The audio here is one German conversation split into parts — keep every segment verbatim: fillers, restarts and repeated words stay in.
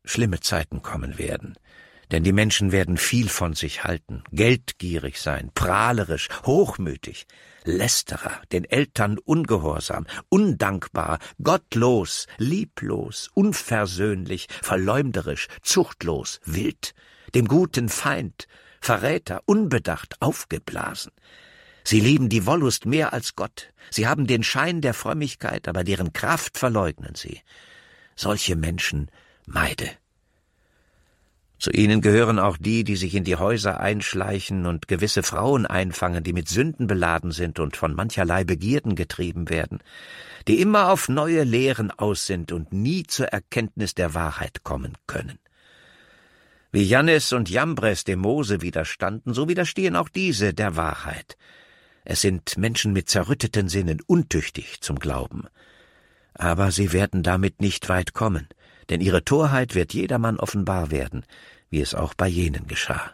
schlimme Zeiten kommen werden. Denn die Menschen werden viel von sich halten, geldgierig sein, prahlerisch, hochmütig, Lästerer, den Eltern ungehorsam, undankbar, gottlos, lieblos, unversöhnlich, verleumderisch, zuchtlos, wild, dem Guten Feind, Verräter, unbedacht, aufgeblasen. Sie lieben die Wollust mehr als Gott. Sie haben den Schein der Frömmigkeit, aber deren Kraft verleugnen sie. Solche Menschen meide. Zu ihnen gehören auch die, die sich in die Häuser einschleichen und gewisse Frauen einfangen, die mit Sünden beladen sind und von mancherlei Begierden getrieben werden, die immer auf neue Lehren aus sind und nie zur Erkenntnis der Wahrheit kommen können. Wie Jannes und Jambres dem Mose widerstanden, so widerstehen auch diese der Wahrheit. Es sind Menschen mit zerrütteten Sinnen, untüchtig zum Glauben. Aber sie werden damit nicht weit kommen, denn ihre Torheit wird jedermann offenbar werden, wie es auch bei jenen geschah.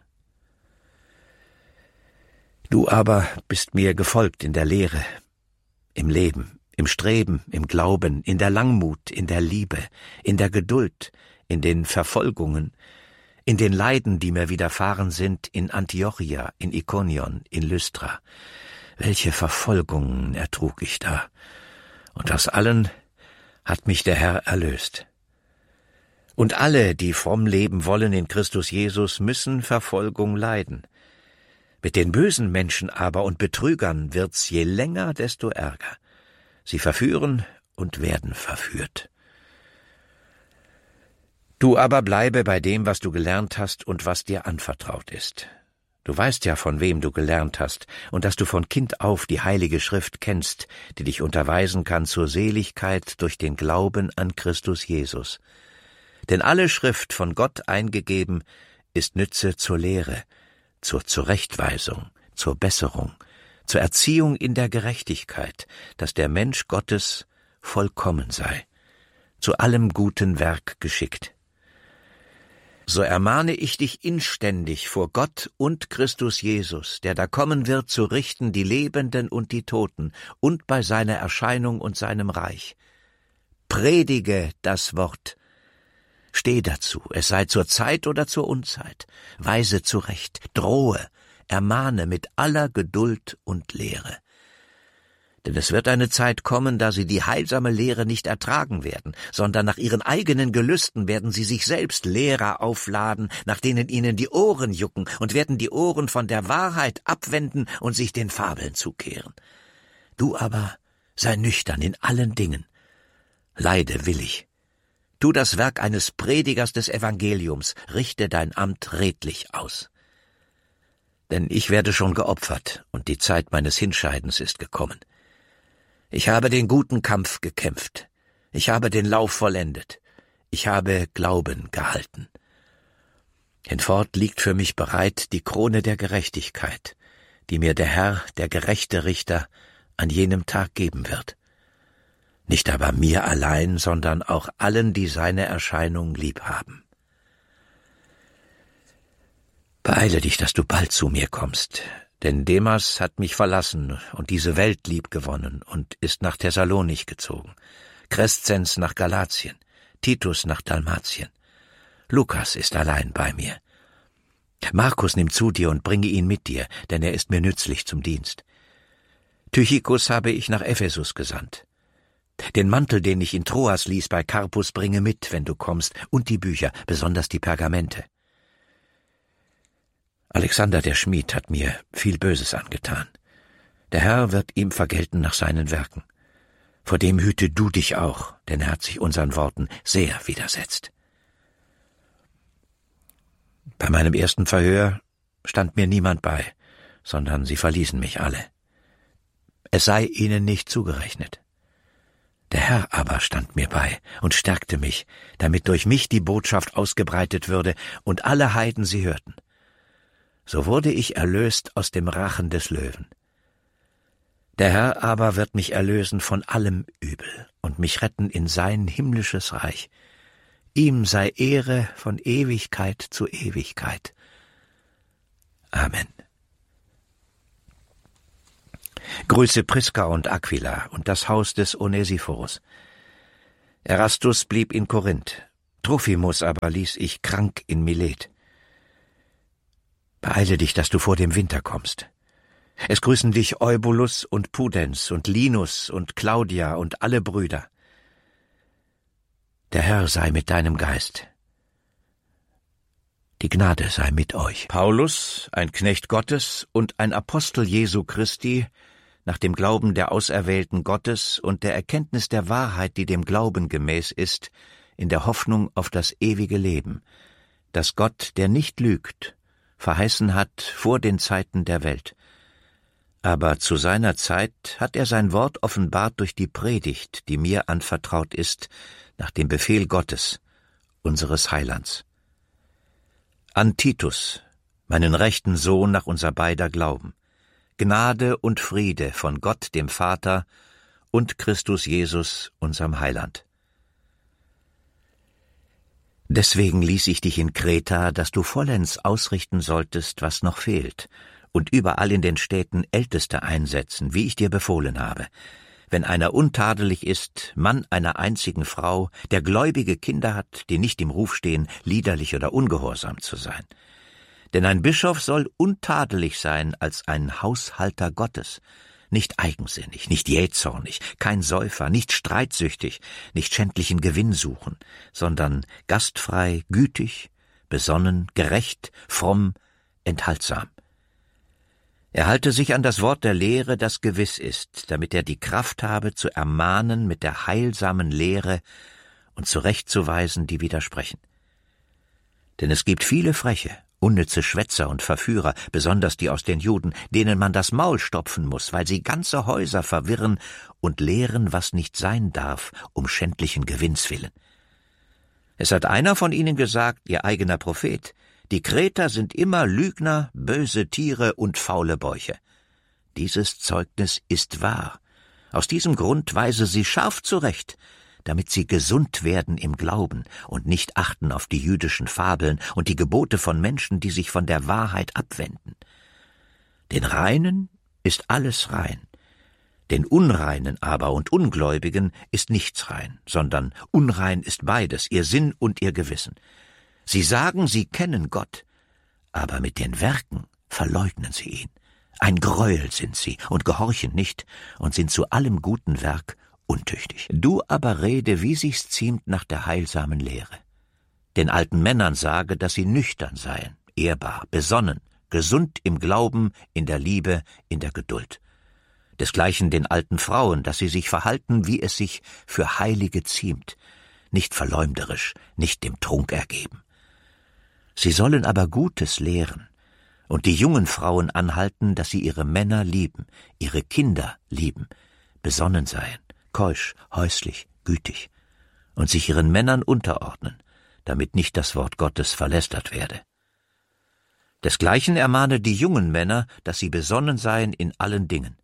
Du aber bist mir gefolgt in der Lehre, im Leben, im Streben, im Glauben, in der Langmut, in der Liebe, in der Geduld, in den Verfolgungen, in den Leiden, die mir widerfahren sind, in Antiochia, in Ikonion, in Lystra. Welche Verfolgungen ertrug ich da! Und aus allen hat mich der Herr erlöst. Und alle, die fromm leben wollen in Christus Jesus, müssen Verfolgung leiden. Mit den bösen Menschen aber und Betrügern wird's je länger, desto ärger. Sie verführen und werden verführt. Du aber bleibe bei dem, was du gelernt hast und was dir anvertraut ist. Du weißt ja, von wem du gelernt hast, und dass du von Kind auf die Heilige Schrift kennst, die dich unterweisen kann zur Seligkeit durch den Glauben an Christus Jesus. Denn alle Schrift von Gott eingegeben ist Nütze zur Lehre, zur Zurechtweisung, zur Besserung, zur Erziehung in der Gerechtigkeit, dass der Mensch Gottes vollkommen sei, zu allem guten Werk geschickt. So ermahne ich dich inständig vor Gott und Christus Jesus, der da kommen wird, zu richten die Lebenden und die Toten, und bei seiner Erscheinung und seinem Reich. Predige das Wort. Steh dazu, es sei zur Zeit oder zur Unzeit, weise zurecht, drohe, ermahne mit aller Geduld und Lehre. Denn es wird eine Zeit kommen, da sie die heilsame Lehre nicht ertragen werden, sondern nach ihren eigenen Gelüsten werden sie sich selbst Lehrer aufladen, nach denen ihnen die Ohren jucken, und werden die Ohren von der Wahrheit abwenden und sich den Fabeln zukehren. Du aber sei nüchtern in allen Dingen, leide willig. Tu das Werk eines Predigers des Evangeliums, richte dein Amt redlich aus. Denn ich werde schon geopfert, und die Zeit meines Hinscheidens ist gekommen. Ich habe den guten Kampf gekämpft. Ich habe den Lauf vollendet. Ich habe Glauben gehalten. Hinfort liegt für mich bereit die Krone der Gerechtigkeit, die mir der Herr, der gerechte Richter, an jenem Tag geben wird. Nicht aber mir allein, sondern auch allen, die seine Erscheinung lieb haben. Beeile dich, dass du bald zu mir kommst, denn Demas hat mich verlassen und diese Welt liebgewonnen und ist nach Thessalonich gezogen, Crescens nach Galatien, Titus nach Dalmatien. Lukas ist allein bei mir. Markus nimm zu dir und bringe ihn mit dir, denn er ist mir nützlich zum Dienst. Tychikus habe ich nach Ephesus gesandt. Den Mantel, den ich in Troas ließ bei Karpus, bringe mit, wenn du kommst, und die Bücher, besonders die Pergamente. Alexander der Schmied hat mir viel Böses angetan. Der Herr wird ihm vergelten nach seinen Werken. Vor dem hüte du dich auch, denn er hat sich unseren Worten sehr widersetzt. Bei meinem ersten Verhör stand mir niemand bei, sondern sie verließen mich alle. Es sei ihnen nicht zugerechnet. Der Herr aber stand mir bei und stärkte mich, damit durch mich die Botschaft ausgebreitet würde und alle Heiden sie hörten. So wurde ich erlöst aus dem Rachen des Löwen. Der Herr aber wird mich erlösen von allem Übel und mich retten in sein himmlisches Reich. Ihm sei Ehre von Ewigkeit zu Ewigkeit. Amen. Grüße Priska und Aquila und das Haus des Onesiphorus. Erastus blieb in Korinth. Trophimus aber ließ ich krank in Milet. Beeile dich, dass du vor dem Winter kommst. Es grüßen dich Eubulus und Pudens und Linus und Claudia und alle Brüder. Der Herr sei mit deinem Geist. Die Gnade sei mit euch. Paulus, ein Knecht Gottes und ein Apostel Jesu Christi, nach dem Glauben der Auserwählten Gottes und der Erkenntnis der Wahrheit, die dem Glauben gemäß ist, in der Hoffnung auf das ewige Leben, das Gott, der nicht lügt, verheißen hat vor den Zeiten der Welt. Aber zu seiner Zeit hat er sein Wort offenbart durch die Predigt, die mir anvertraut ist, nach dem Befehl Gottes, unseres Heilands. An Titus, meinen rechten Sohn nach unser beider Glauben, Gnade und Friede von Gott dem Vater und Christus Jesus, unserem Heiland. Deswegen ließ ich dich in Kreta, dass du vollends ausrichten solltest, was noch fehlt, und überall in den Städten Älteste einsetzen, wie ich dir befohlen habe. Wenn einer untadelig ist, Mann einer einzigen Frau, der gläubige Kinder hat, die nicht im Ruf stehen, liederlich oder ungehorsam zu sein. Denn ein Bischof soll untadelig sein als ein Haushalter Gottes, nicht eigensinnig, nicht jähzornig, kein Säufer, nicht streitsüchtig, nicht schändlichen Gewinn suchen, sondern gastfrei, gütig, besonnen, gerecht, fromm, enthaltsam. Er halte sich an das Wort der Lehre, das gewiss ist, damit er die Kraft habe, zu ermahnen mit der heilsamen Lehre und zurechtzuweisen, die widersprechen. Denn es gibt viele Freche, unnütze Schwätzer und Verführer, besonders die aus den Juden, denen man das Maul stopfen muß, weil sie ganze Häuser verwirren und lehren, was nicht sein darf, um schändlichen Gewinns willen. Es hat einer von ihnen gesagt, ihr eigener Prophet, die Kreter sind immer Lügner, böse Tiere und faule Bäuche. Dieses Zeugnis ist wahr. Aus diesem Grund weise sie scharf zurecht, damit sie gesund werden im Glauben und nicht achten auf die jüdischen Fabeln und die Gebote von Menschen, die sich von der Wahrheit abwenden. Den Reinen ist alles rein, den Unreinen aber und Ungläubigen ist nichts rein, sondern unrein ist beides, ihr Sinn und ihr Gewissen. Sie sagen, sie kennen Gott, aber mit den Werken verleugnen sie ihn. Ein Greuel sind sie und gehorchen nicht und sind zu allem guten Werk untüchtig. Du aber rede, wie sich's ziemt, nach der heilsamen Lehre. Den alten Männern sage, dass sie nüchtern seien, ehrbar, besonnen, gesund im Glauben, in der Liebe, in der Geduld. Desgleichen den alten Frauen, dass sie sich verhalten, wie es sich für Heilige ziemt, nicht verleumderisch, nicht dem Trunk ergeben. Sie sollen aber Gutes lehren und die jungen Frauen anhalten, dass sie ihre Männer lieben, ihre Kinder lieben, besonnen seien, keusch, häuslich, gütig und sich ihren Männern unterordnen, damit nicht das Wort Gottes verlästert werde. Desgleichen ermahne die jungen Männer, dass sie besonnen seien in allen Dingen.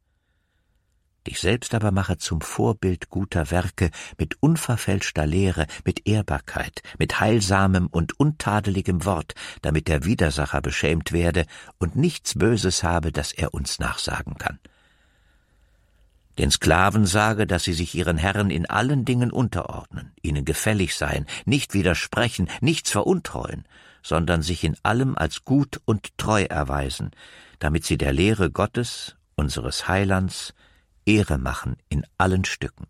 Dich selbst aber mache zum Vorbild guter Werke mit unverfälschter Lehre, mit Ehrbarkeit, mit heilsamem und untadeligem Wort, damit der Widersacher beschämt werde und nichts Böses habe, das er uns nachsagen kann. Den Sklaven sage, dass sie sich ihren Herren in allen Dingen unterordnen, ihnen gefällig seien, nicht widersprechen, nichts veruntreuen, sondern sich in allem als gut und treu erweisen, damit sie der Lehre Gottes, unseres Heilands, Ehre machen in allen Stücken.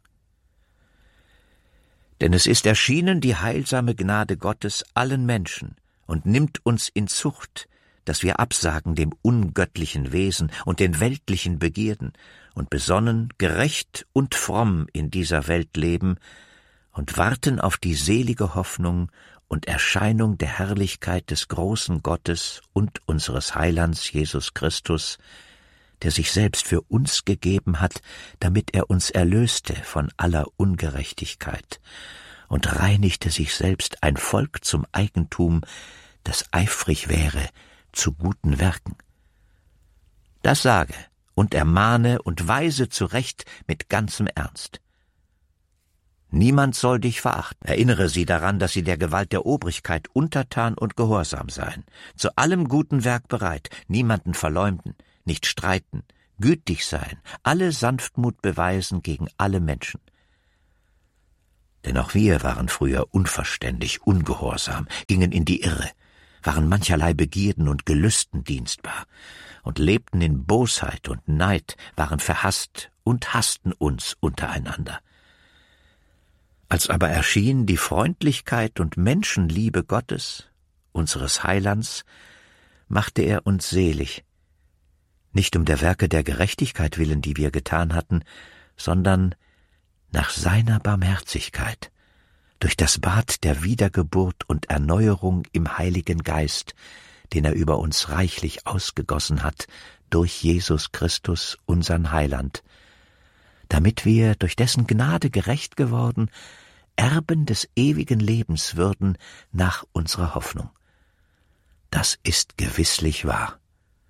Denn es ist erschienen die heilsame Gnade Gottes allen Menschen und nimmt uns in Zucht, dass wir absagen dem ungöttlichen Wesen und den weltlichen Begierden und besonnen, gerecht und fromm in dieser Welt leben und warten auf die selige Hoffnung und Erscheinung der Herrlichkeit des großen Gottes und unseres Heilands Jesus Christus, der sich selbst für uns gegeben hat, damit er uns erlöste von aller Ungerechtigkeit und reinigte sich selbst ein Volk zum Eigentum, das eifrig wäre zu guten Werken. Das sage und ermahne und weise zurecht mit ganzem Ernst. Niemand soll dich verachten. Erinnere sie daran, dass sie der Gewalt der Obrigkeit untertan und gehorsam seien, zu allem guten Werk bereit, niemanden verleumden, nicht streiten, gütig sein, alle Sanftmut beweisen gegen alle Menschen. Denn auch wir waren früher unverständig, ungehorsam, gingen in die Irre, waren mancherlei Begierden und Gelüsten dienstbar und lebten in Bosheit und Neid, waren verhasst und hassten uns untereinander. Als aber erschien die Freundlichkeit und Menschenliebe Gottes, unseres Heilands, machte er uns selig, nicht um der Werke der Gerechtigkeit willen, die wir getan hatten, sondern nach seiner Barmherzigkeit, durch das Bad der Wiedergeburt und Erneuerung im Heiligen Geist, den er über uns reichlich ausgegossen hat, durch Jesus Christus, unseren Heiland, damit wir, durch dessen Gnade gerecht geworden, Erben des ewigen Lebens würden nach unserer Hoffnung. Das ist gewisslich wahr.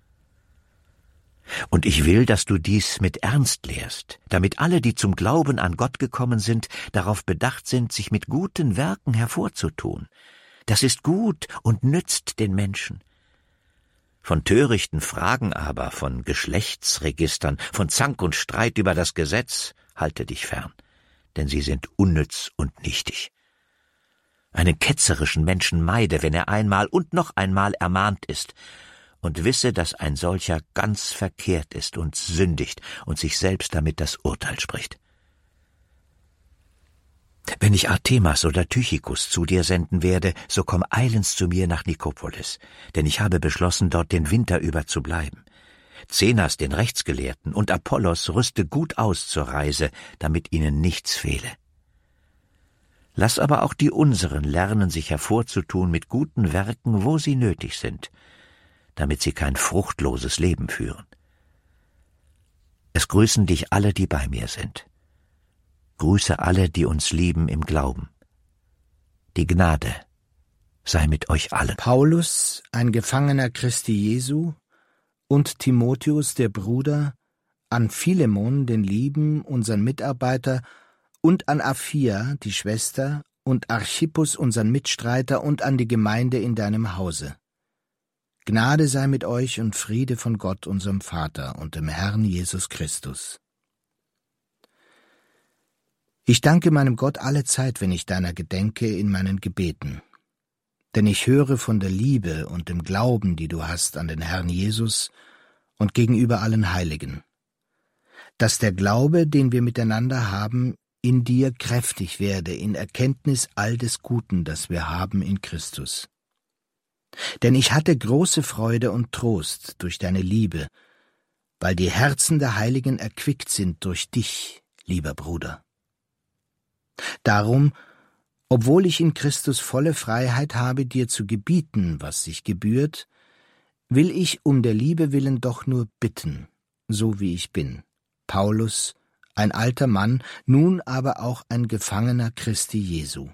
Und ich will, dass du dies mit Ernst lehrst, damit alle, die zum Glauben an Gott gekommen sind, darauf bedacht sind, sich mit guten Werken hervorzutun. Das ist gut und nützt den Menschen. Von törichten Fragen aber, von Geschlechtsregistern, von Zank und Streit über das Gesetz, halte dich fern, denn sie sind unnütz und nichtig. Einen ketzerischen Menschen meide, wenn er einmal und noch einmal ermahnt ist, und wisse, dass ein solcher ganz verkehrt ist und sündigt und sich selbst damit das Urteil spricht. Wenn ich Artemas oder Tychikus zu dir senden werde, so komm eilends zu mir nach Nikopolis, denn ich habe beschlossen, dort den Winter über zu bleiben. Zenas, den Rechtsgelehrten, und Apollos rüste gut aus zur Reise, damit ihnen nichts fehle. Lass aber auch die unseren lernen, sich hervorzutun mit guten Werken, wo sie nötig sind, damit sie kein fruchtloses Leben führen. Es grüßen dich alle, die bei mir sind. Grüße alle, die uns lieben im Glauben. Die Gnade sei mit euch allen. Paulus, ein Gefangener Christi Jesu, und Timotheus, der Bruder, an Philemon, den Lieben, unseren Mitarbeiter, und an Aphia, die Schwester, und Archippus, unseren Mitstreiter, und an die Gemeinde in deinem Hause. Gnade sei mit euch und Friede von Gott, unserem Vater, und dem Herrn Jesus Christus. Ich danke meinem Gott alle Zeit, wenn ich deiner gedenke, in meinen Gebeten. Denn ich höre von der Liebe und dem Glauben, die du hast an den Herrn Jesus und gegenüber allen Heiligen, dass der Glaube, den wir miteinander haben, in dir kräftig werde in Erkenntnis all des Guten, das wir haben in Christus. Denn ich hatte große Freude und Trost durch deine Liebe, weil die Herzen der Heiligen erquickt sind durch dich, lieber Bruder. Darum, obwohl ich in Christus volle Freiheit habe, dir zu gebieten, was sich gebührt, will ich um der Liebe willen doch nur bitten, so wie ich bin, Paulus, ein alter Mann, nun aber auch ein Gefangener Christi Jesu.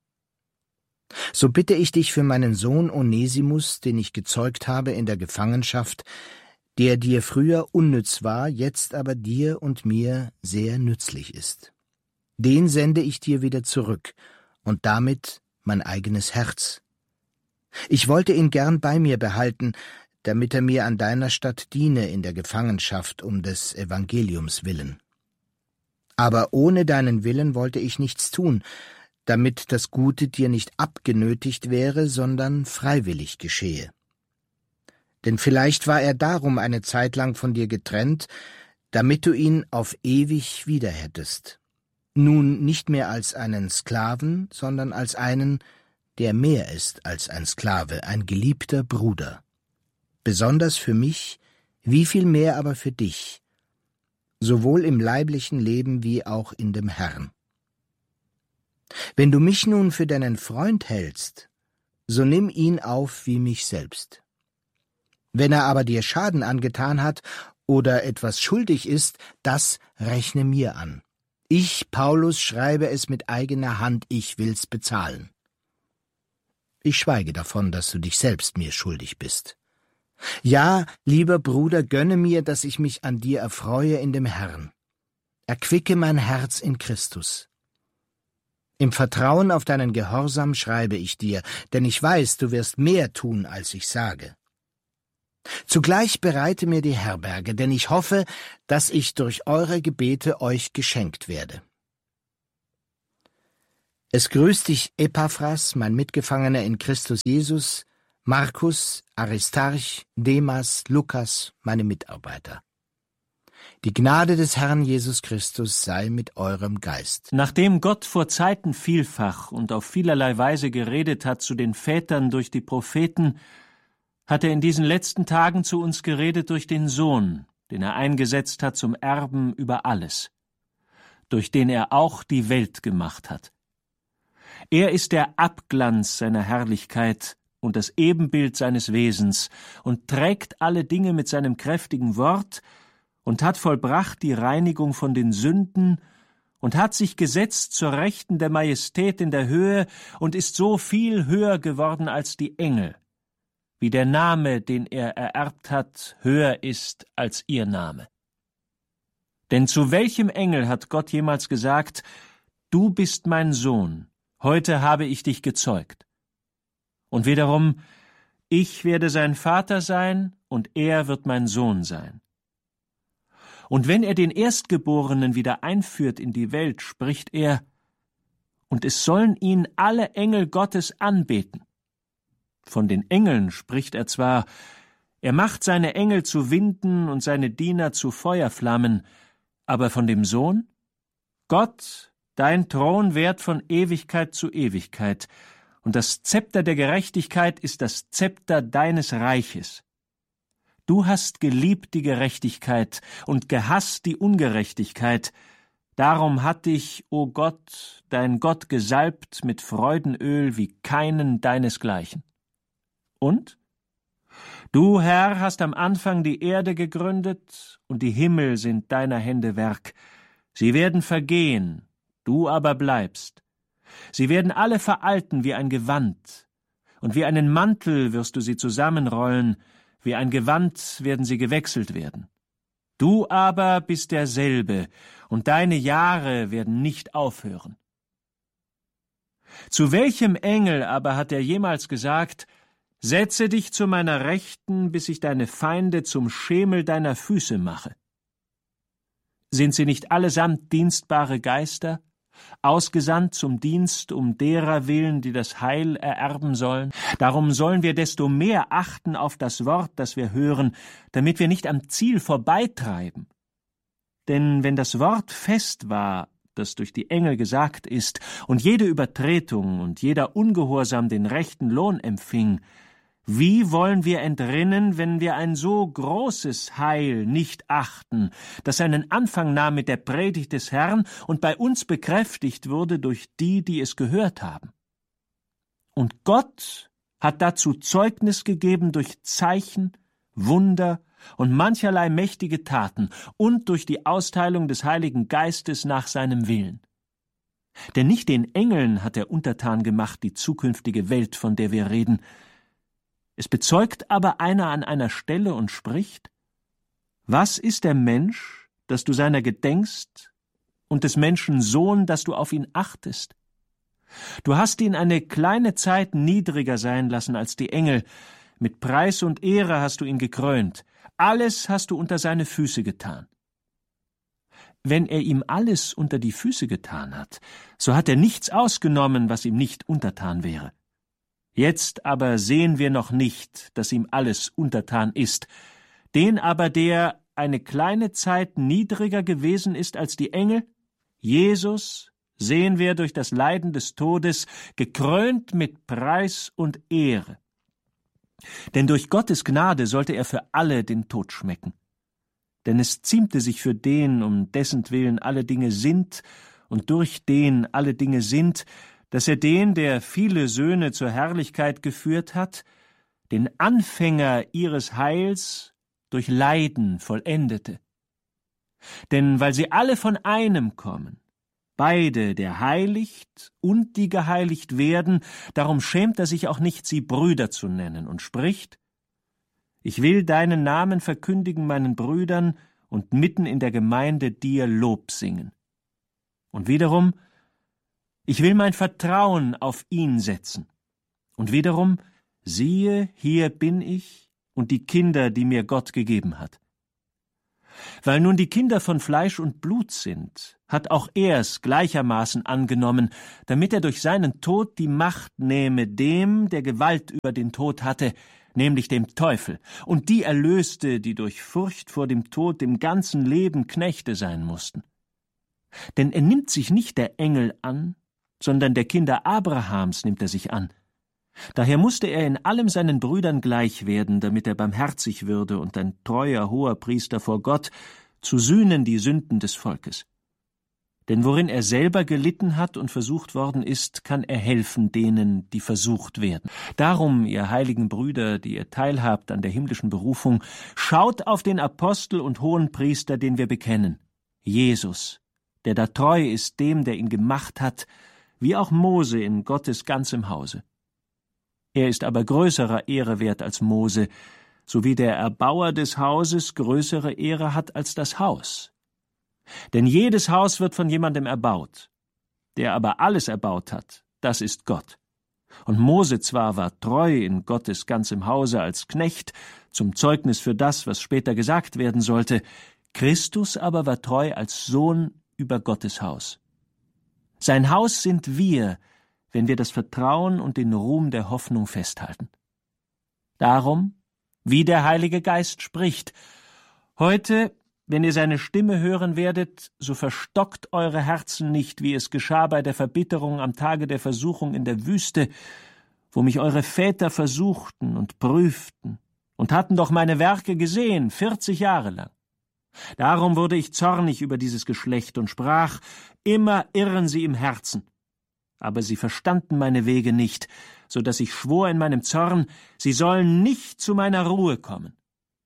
So bitte ich dich für meinen Sohn Onesimus, den ich gezeugt habe in der Gefangenschaft, der dir früher unnütz war, jetzt aber dir und mir sehr nützlich ist. Den sende ich dir wieder zurück, und damit mein eigenes Herz. Ich wollte ihn gern bei mir behalten, damit er mir an deiner Statt diene in der Gefangenschaft um des Evangeliums willen. Aber ohne deinen Willen wollte ich nichts tun, damit das Gute dir nicht abgenötigt wäre, sondern freiwillig geschehe. Denn vielleicht war er darum eine Zeit lang von dir getrennt, damit du ihn auf ewig wieder hättest. Nun nicht mehr als einen Sklaven, sondern als einen, der mehr ist als ein Sklave, ein geliebter Bruder. Besonders für mich, wie viel mehr aber für dich, sowohl im leiblichen Leben wie auch in dem Herrn. Wenn du mich nun für deinen Freund hältst, so nimm ihn auf wie mich selbst. Wenn er aber dir Schaden angetan hat oder etwas schuldig ist, das rechne mir an. Ich, Paulus, schreibe es mit eigener Hand, ich will's bezahlen. Ich schweige davon, dass du dich selbst mir schuldig bist. Ja, lieber Bruder, gönne mir, dass ich mich an dir erfreue in dem Herrn. Erquicke mein Herz in Christus. Im Vertrauen auf deinen Gehorsam schreibe ich dir, denn ich weiß, du wirst mehr tun, als ich sage. Zugleich bereite mir die Herberge, denn ich hoffe, dass ich durch eure Gebete euch geschenkt werde. Es grüßt dich Epaphras, mein Mitgefangener in Christus Jesus, Markus, Aristarch, Demas, Lukas, meine Mitarbeiter. Die Gnade des Herrn Jesus Christus sei mit eurem Geist. Nachdem Gott vor Zeiten vielfach und auf vielerlei Weise geredet hat zu den Vätern durch die Propheten, hat er in diesen letzten Tagen zu uns geredet durch den Sohn, den er eingesetzt hat zum Erben über alles, durch den er auch die Welt gemacht hat. Er ist der Abglanz seiner Herrlichkeit und das Ebenbild seines Wesens und trägt alle Dinge mit seinem kräftigen Wort und hat vollbracht die Reinigung von den Sünden und hat sich gesetzt zur Rechten der Majestät in der Höhe und ist so viel höher geworden als die Engel, wie der Name, den er ererbt hat, höher ist als ihr Name. Denn zu welchem Engel hat Gott jemals gesagt, »Du bist mein Sohn, heute habe ich dich gezeugt«? Und wiederum, »Ich werde sein Vater sein, und er wird mein Sohn sein.« Und wenn er den Erstgeborenen wieder einführt in die Welt, spricht er, »Und es sollen ihn alle Engel Gottes anbeten.« Von den Engeln spricht er zwar, er macht seine Engel zu Winden und seine Diener zu Feuerflammen, aber von dem Sohn? Gott, dein Thron währt von Ewigkeit zu Ewigkeit, und das Zepter der Gerechtigkeit ist das Zepter deines Reiches. Du hast geliebt die Gerechtigkeit und gehasst die Ungerechtigkeit, darum hat dich, o Gott, dein Gott gesalbt mit Freudenöl wie keinen deinesgleichen. Und? Du, Herr, hast am Anfang die Erde gegründet, und die Himmel sind deiner Hände Werk. Sie werden vergehen, du aber bleibst. Sie werden alle veralten wie ein Gewand, und wie einen Mantel wirst du sie zusammenrollen, wie ein Gewand werden sie gewechselt werden. Du aber bist derselbe, und deine Jahre werden nicht aufhören. Zu welchem Engel aber hat er jemals gesagt, »Setze dich zu meiner Rechten, bis ich deine Feinde zum Schemel deiner Füße mache«? Sind sie nicht allesamt dienstbare Geister, ausgesandt zum Dienst um derer willen, die das Heil ererben sollen? Darum sollen wir desto mehr achten auf das Wort, das wir hören, damit wir nicht am Ziel vorbeitreiben. Denn wenn das Wort fest war, das durch die Engel gesagt ist, und jede Übertretung und jeder Ungehorsam den rechten Lohn empfing, wie wollen wir entrinnen, wenn wir ein so großes Heil nicht achten, das seinen Anfang nahm mit der Predigt des Herrn und bei uns bekräftigt wurde durch die, die es gehört haben? Und Gott hat dazu Zeugnis gegeben durch Zeichen, Wunder und mancherlei mächtige Taten und durch die Austeilung des Heiligen Geistes nach seinem Willen. Denn nicht den Engeln hat er untertan gemacht, die zukünftige Welt, von der wir reden. Es bezeugt aber einer an einer Stelle und spricht, »Was ist der Mensch, dass du seiner gedenkst, und des Menschen Sohn, dass du auf ihn achtest? Du hast ihn eine kleine Zeit niedriger sein lassen als die Engel, mit Preis und Ehre hast du ihn gekrönt, alles hast du unter seine Füße getan.« Wenn er ihm alles unter die Füße getan hat, so hat er nichts ausgenommen, was ihm nicht untertan wäre. Jetzt aber sehen wir noch nicht, dass ihm alles untertan ist. Den aber, der eine kleine Zeit niedriger gewesen ist als die Engel, Jesus, sehen wir durch das Leiden des Todes, gekrönt mit Preis und Ehre. Denn durch Gottes Gnade sollte er für alle den Tod schmecken. Denn es ziemte sich für den, um dessen Willen alle Dinge sind und durch den alle Dinge sind, dass er den, der viele Söhne zur Herrlichkeit geführt hat, den Anfänger ihres Heils durch Leiden vollendete. Denn weil sie alle von einem kommen, beide, der heiligt und die geheiligt werden, darum schämt er sich auch nicht, sie Brüder zu nennen, und spricht, »Ich will deinen Namen verkündigen meinen Brüdern und mitten in der Gemeinde dir Lob singen.« Und wiederum, »Ich will mein Vertrauen auf ihn setzen.« Und wiederum, »Siehe, hier bin ich und die Kinder, die mir Gott gegeben hat.« Weil nun die Kinder von Fleisch und Blut sind, hat auch er's gleichermaßen angenommen, damit er durch seinen Tod die Macht nehme dem, der Gewalt über den Tod hatte, nämlich dem Teufel, und die erlöste, die durch Furcht vor dem Tod dem ganzen Leben Knechte sein mussten. Denn er nimmt sich nicht der Engel an, sondern der Kinder Abrahams nimmt er sich an. Daher musste er in allem seinen Brüdern gleich werden, damit er barmherzig würde und ein treuer Hoherpriester vor Gott, zu sühnen die Sünden des Volkes. Denn worin er selber gelitten hat und versucht worden ist, kann er helfen denen, die versucht werden. Darum, ihr heiligen Brüder, die ihr teilhabt an der himmlischen Berufung, schaut auf den Apostel und Hohenpriester, den wir bekennen, Jesus, der da treu ist dem, der ihn gemacht hat, wie auch Mose in Gottes ganzem Hause. Er ist aber größerer Ehre wert als Mose, so wie der Erbauer des Hauses größere Ehre hat als das Haus. Denn jedes Haus wird von jemandem erbaut. Der aber alles erbaut hat, das ist Gott. Und Mose zwar war treu in Gottes ganzem Hause als Knecht, zum Zeugnis für das, was später gesagt werden sollte, Christus aber war treu als Sohn über Gottes Haus. Sein Haus sind wir, wenn wir das Vertrauen und den Ruhm der Hoffnung festhalten. Darum, wie der Heilige Geist spricht, heute, wenn ihr seine Stimme hören werdet, so verstockt eure Herzen nicht, wie es geschah bei der Verbitterung am Tage der Versuchung in der Wüste, wo mich eure Väter versuchten und prüften und hatten doch meine Werke gesehen, vierzig Jahre lang. Darum wurde ich zornig über dieses Geschlecht und sprach, immer irren sie im Herzen. Aber sie verstanden meine Wege nicht, so dass ich schwor in meinem Zorn, sie sollen nicht zu meiner Ruhe kommen.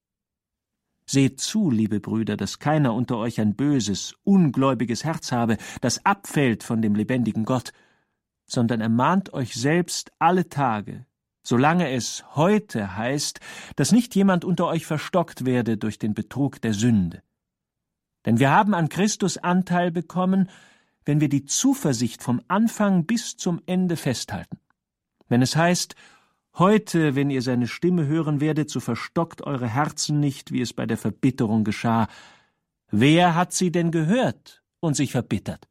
Seht zu, liebe Brüder, dass keiner unter euch ein böses, ungläubiges Herz habe, das abfällt von dem lebendigen Gott, sondern ermahnt euch selbst alle Tage, solange es heute heißt, dass nicht jemand unter euch verstockt werde durch den Betrug der Sünde. Denn wir haben an Christus Anteil bekommen, wenn wir die Zuversicht vom Anfang bis zum Ende festhalten. Wenn es heißt, heute, wenn ihr seine Stimme hören werdet, so verstockt eure Herzen nicht, wie es bei der Verbitterung geschah. Wer hat sie denn gehört und sich verbittert?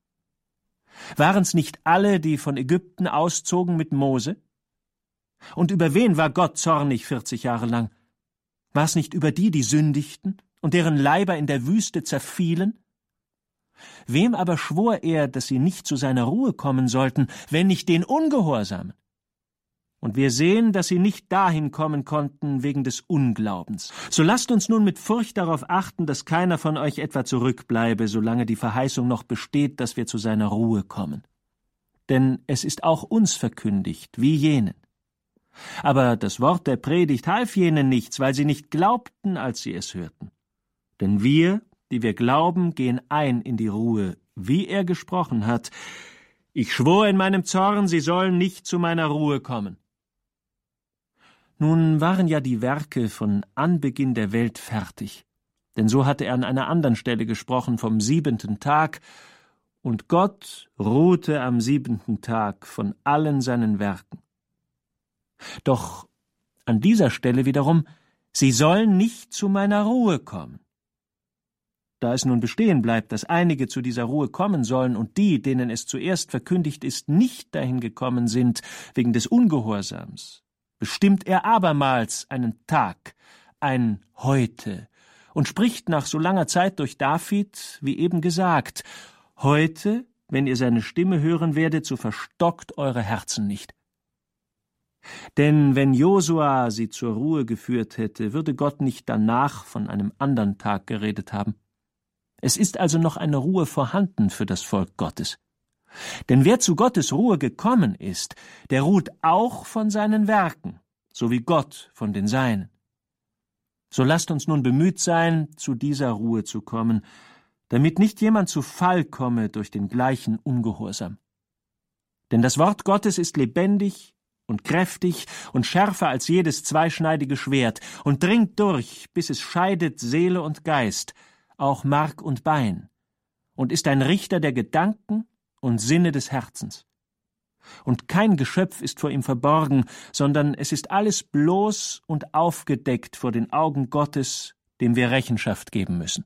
Waren's nicht alle, die von Ägypten auszogen mit Mose? Und über wen war Gott zornig vierzig Jahre lang? War's nicht über die, die sündigten und deren Leiber in der Wüste zerfielen? Wem aber schwor er, dass sie nicht zu seiner Ruhe kommen sollten, wenn nicht den Ungehorsamen? Und wir sehen, dass sie nicht dahin kommen konnten wegen des Unglaubens. So lasst uns nun mit Furcht darauf achten, dass keiner von euch etwa zurückbleibe, solange die Verheißung noch besteht, dass wir zu seiner Ruhe kommen. Denn es ist auch uns verkündigt, wie jenen. Aber das Wort der Predigt half jenen nichts, weil sie nicht glaubten, als sie es hörten. Denn wir, die wir glauben, gehen ein in die Ruhe, wie er gesprochen hat. Ich schwor in meinem Zorn, sie sollen nicht zu meiner Ruhe kommen. Nun waren ja die Werke von Anbeginn der Welt fertig, denn so hatte er an einer anderen Stelle gesprochen vom siebenten Tag, und Gott ruhte am siebenten Tag von allen seinen Werken. Doch an dieser Stelle wiederum, sie sollen nicht zu meiner Ruhe kommen. Da es nun bestehen bleibt, dass einige zu dieser Ruhe kommen sollen und die, denen es zuerst verkündigt ist, nicht dahin gekommen sind wegen des Ungehorsams, bestimmt er abermals einen Tag, ein Heute, und spricht nach so langer Zeit durch David, wie eben gesagt, heute, wenn ihr seine Stimme hören werdet, so verstockt eure Herzen nicht. Denn wenn Josua sie zur Ruhe geführt hätte, würde Gott nicht danach von einem anderen Tag geredet haben. Es ist also noch eine Ruhe vorhanden für das Volk Gottes. Denn wer zu Gottes Ruhe gekommen ist, der ruht auch von seinen Werken, so wie Gott von den Seinen. So lasst uns nun bemüht sein, zu dieser Ruhe zu kommen, damit nicht jemand zu Fall komme durch den gleichen Ungehorsam. Denn das Wort Gottes ist lebendig und kräftig und schärfer als jedes zweischneidige Schwert und dringt durch, bis es scheidet Seele und Geist, auch Mark und Bein, und ist ein Richter der Gedanken und Sinne des Herzens. Und kein Geschöpf ist vor ihm verborgen, sondern es ist alles bloß und aufgedeckt vor den Augen Gottes, dem wir Rechenschaft geben müssen.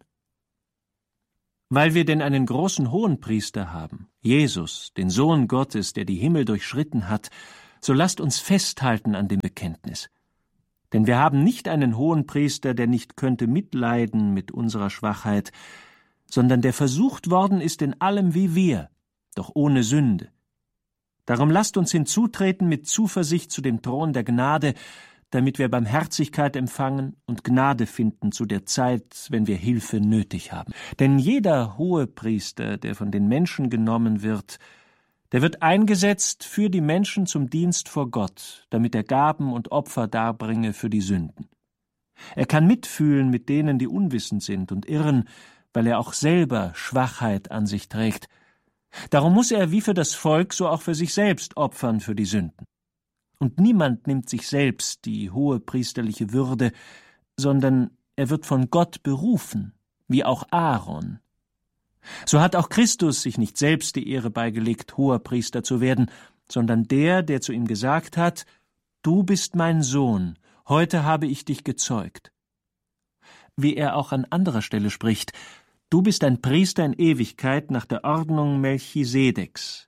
Weil wir denn einen großen Hohenpriester haben, Jesus, den Sohn Gottes, der die Himmel durchschritten hat, so lasst uns festhalten an dem Bekenntnis. Denn wir haben nicht einen Hohenpriester, der nicht könnte mitleiden mit unserer Schwachheit, sondern der versucht worden ist in allem wie wir, doch ohne Sünde. Darum lasst uns hinzutreten mit Zuversicht zu dem Thron der Gnade, damit wir Barmherzigkeit empfangen und Gnade finden zu der Zeit, wenn wir Hilfe nötig haben. Denn jeder Hohepriester, der von den Menschen genommen wird, der wird eingesetzt für die Menschen zum Dienst vor Gott, damit er Gaben und Opfer darbringe für die Sünden. Er kann mitfühlen mit denen, die unwissend sind und irren, weil er auch selber Schwachheit an sich trägt. Darum muss er wie für das Volk, so auch für sich selbst opfern für die Sünden. Und niemand nimmt sich selbst die hohe priesterliche Würde, sondern er wird von Gott berufen, wie auch Aaron. So hat auch Christus sich nicht selbst die Ehre beigelegt, hoher Priester zu werden, sondern der, der zu ihm gesagt hat: Du bist mein Sohn, heute habe ich dich gezeugt. Wie er auch an anderer Stelle spricht: Du bist ein Priester in Ewigkeit nach der Ordnung Melchisedeks.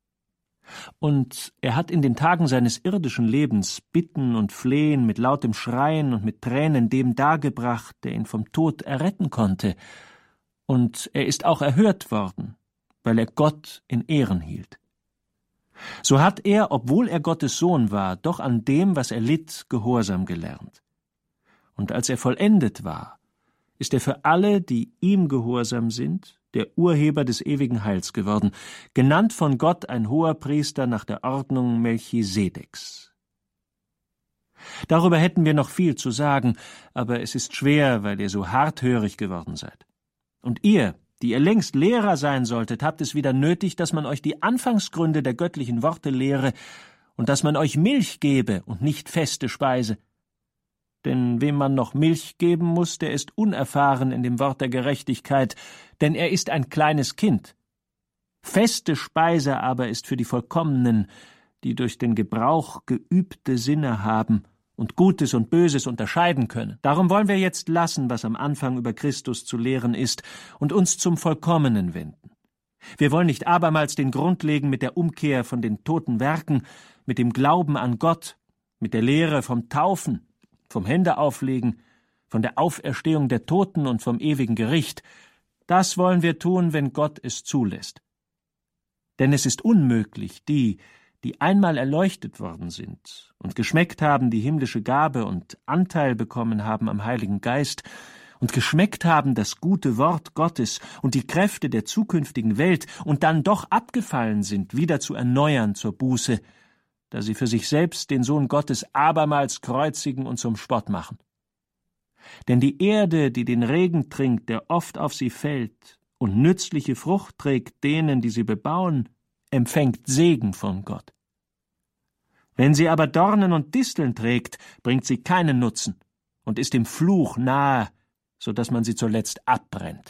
Und er hat in den Tagen seines irdischen Lebens Bitten und Flehen mit lautem Schreien und mit Tränen dem dargebracht, der ihn vom Tod erretten konnte. Und er ist auch erhört worden, weil er Gott in Ehren hielt. So hat er, obwohl er Gottes Sohn war, doch an dem, was er litt, Gehorsam gelernt. Und als er vollendet war, ist er für alle, die ihm gehorsam sind, der Urheber des ewigen Heils geworden, genannt von Gott ein hoher Priester nach der Ordnung Melchisedeks. Darüber hätten wir noch viel zu sagen, aber es ist schwer, weil ihr so harthörig geworden seid. Und ihr, die ihr längst Lehrer sein solltet, habt es wieder nötig, dass man euch die Anfangsgründe der göttlichen Worte lehre und dass man euch Milch gebe und nicht feste Speise. Denn wem man noch Milch geben muss, der ist unerfahren in dem Wort der Gerechtigkeit, denn er ist ein kleines Kind. Feste Speise aber ist für die Vollkommenen, die durch den Gebrauch geübte Sinne haben und Gutes und Böses unterscheiden können. Darum wollen wir jetzt lassen, was am Anfang über Christus zu lehren ist, und uns zum Vollkommenen wenden. Wir wollen nicht abermals den Grund legen mit der Umkehr von den toten Werken, mit dem Glauben an Gott, mit der Lehre vom Taufen, vom Händeauflegen, von der Auferstehung der Toten und vom ewigen Gericht. Das wollen wir tun, wenn Gott es zulässt. Denn es ist unmöglich, die, die einmal erleuchtet worden sind und geschmeckt haben die himmlische Gabe und Anteil bekommen haben am Heiligen Geist und geschmeckt haben das gute Wort Gottes und die Kräfte der zukünftigen Welt und dann doch abgefallen sind, wieder zu erneuern zur Buße, da sie für sich selbst den Sohn Gottes abermals kreuzigen und zum Spott machen. Denn die Erde, die den Regen trinkt, der oft auf sie fällt, und nützliche Frucht trägt denen, die sie bebauen, empfängt Segen von Gott. Wenn sie aber Dornen und Disteln trägt, bringt sie keinen Nutzen und ist dem Fluch nahe, so dass man sie zuletzt abbrennt.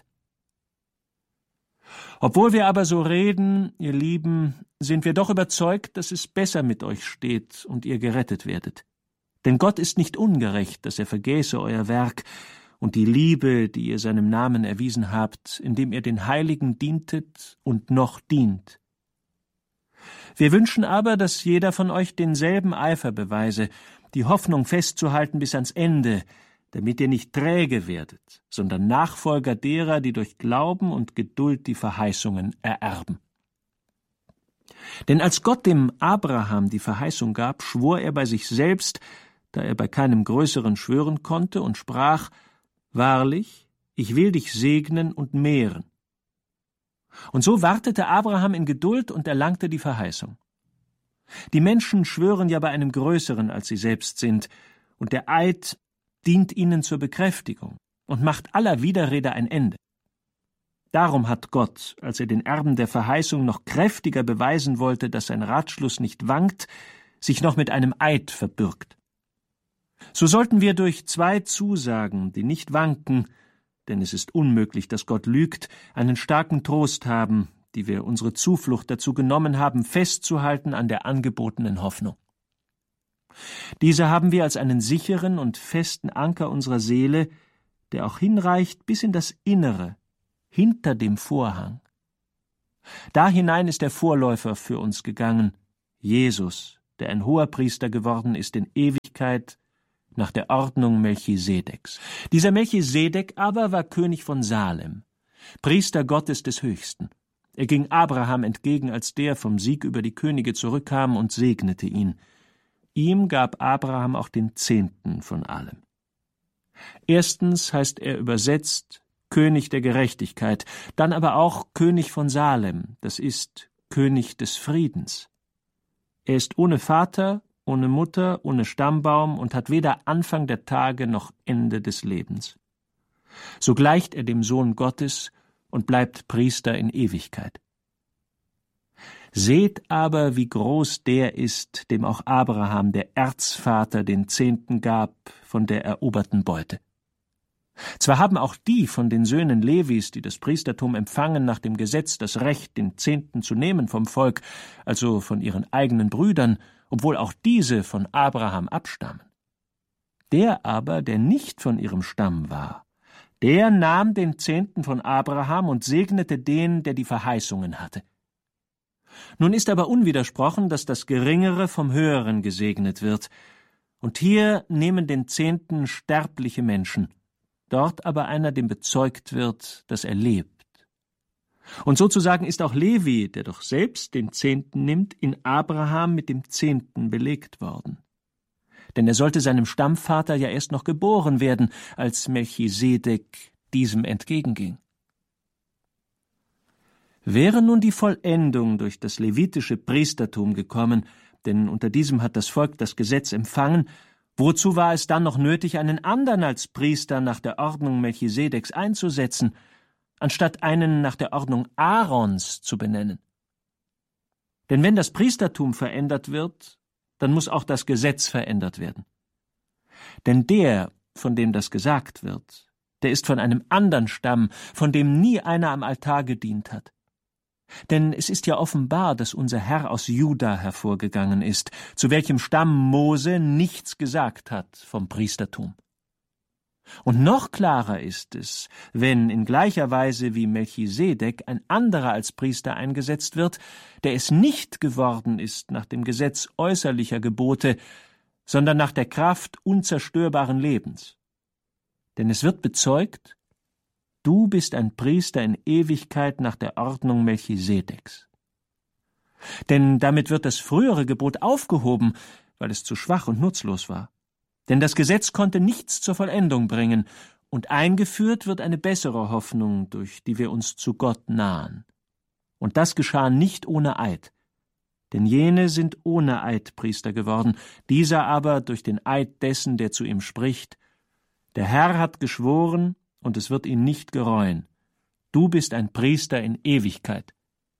Obwohl wir aber so reden, ihr Lieben, sind wir doch überzeugt, dass es besser mit euch steht und ihr gerettet werdet. Denn Gott ist nicht ungerecht, dass er vergäße euer Werk und die Liebe, die ihr seinem Namen erwiesen habt, indem ihr den Heiligen dientet und noch dient. Wir wünschen aber, dass jeder von euch denselben Eifer beweise, die Hoffnung festzuhalten bis ans Ende, damit ihr nicht träge werdet, sondern Nachfolger derer, die durch Glauben und Geduld die Verheißungen ererben. Denn als Gott dem Abraham die Verheißung gab, schwor er bei sich selbst, da er bei keinem Größeren schwören konnte, und sprach: Wahrlich, ich will dich segnen und mehren. Und so wartete Abraham in Geduld und erlangte die Verheißung. Die Menschen schwören ja bei einem Größeren, als sie selbst sind, und der Eid dient ihnen zur Bekräftigung und macht aller Widerrede ein Ende. Darum hat Gott, als er den Erben der Verheißung noch kräftiger beweisen wollte, dass sein Ratschluss nicht wankt, sich noch mit einem Eid verbürgt. So sollten wir durch zwei Zusagen, die nicht wanken, denn es ist unmöglich, dass Gott lügt, einen starken Trost haben, die wir unsere Zuflucht dazu genommen haben, festzuhalten an der angebotenen Hoffnung. Diese haben wir als einen sicheren und festen Anker unserer Seele, der auch hinreicht bis in das Innere, hinter dem Vorhang. Da hinein ist der Vorläufer für uns gegangen, Jesus, der ein Hoherpriester geworden ist in Ewigkeit, nach der Ordnung Melchisedeks. Dieser Melchisedek aber war König von Salem, Priester Gottes des Höchsten. Er ging Abraham entgegen, als der vom Sieg über die Könige zurückkam, und segnete ihn. Ihm gab Abraham auch den Zehnten von allem. Erstens heißt er übersetzt König der Gerechtigkeit, dann aber auch König von Salem, das ist König des Friedens. Er ist ohne Vater, ohne Mutter, ohne Stammbaum und hat weder Anfang der Tage noch Ende des Lebens. So gleicht er dem Sohn Gottes und bleibt Priester in Ewigkeit. Seht aber, wie groß der ist, dem auch Abraham, der Erzvater, den Zehnten gab von der eroberten Beute. Zwar haben auch die von den Söhnen Levis, die das Priestertum empfangen, nach dem Gesetz das Recht, den Zehnten zu nehmen vom Volk, also von ihren eigenen Brüdern, obwohl auch diese von Abraham abstammen. Der aber, der nicht von ihrem Stamm war, der nahm den Zehnten von Abraham und segnete den, der die Verheißungen hatte. Nun ist aber unwidersprochen, dass das Geringere vom Höheren gesegnet wird, und hier nehmen den Zehnten sterbliche Menschen, dort aber einer, dem bezeugt wird, dass er lebt. Und sozusagen ist auch Levi, der doch selbst den Zehnten nimmt, in Abraham mit dem Zehnten belegt worden. Denn er sollte seinem Stammvater ja erst noch geboren werden, als Melchisedek diesem entgegenging. Wäre nun die Vollendung durch das levitische Priestertum gekommen, denn unter diesem hat das Volk das Gesetz empfangen, wozu war es dann noch nötig, einen anderen als Priester nach der Ordnung Melchisedeks einzusetzen, anstatt einen nach der Ordnung Aarons zu benennen? Denn wenn das Priestertum verändert wird, dann muss auch das Gesetz verändert werden. Denn der, von dem das gesagt wird, der ist von einem anderen Stamm, von dem nie einer am Altar gedient hat. Denn es ist ja offenbar, dass unser Herr aus Juda hervorgegangen ist, zu welchem Stamm Mose nichts gesagt hat vom Priestertum. Und noch klarer ist es, wenn in gleicher Weise wie Melchisedek ein anderer als Priester eingesetzt wird, der es nicht geworden ist nach dem Gesetz äußerlicher Gebote, sondern nach der Kraft unzerstörbaren Lebens. Denn es wird bezeugt, du bist ein Priester in Ewigkeit nach der Ordnung Melchisedeks. Denn damit wird das frühere Gebot aufgehoben, weil es zu schwach und nutzlos war. Denn das Gesetz konnte nichts zur Vollendung bringen, und eingeführt wird eine bessere Hoffnung, durch die wir uns zu Gott nahen. Und das geschah nicht ohne Eid. Denn jene sind ohne Eid Priester geworden, dieser aber durch den Eid dessen, der zu ihm spricht: Der Herr hat geschworen, und es wird ihn nicht gereuen. Du bist ein Priester in Ewigkeit.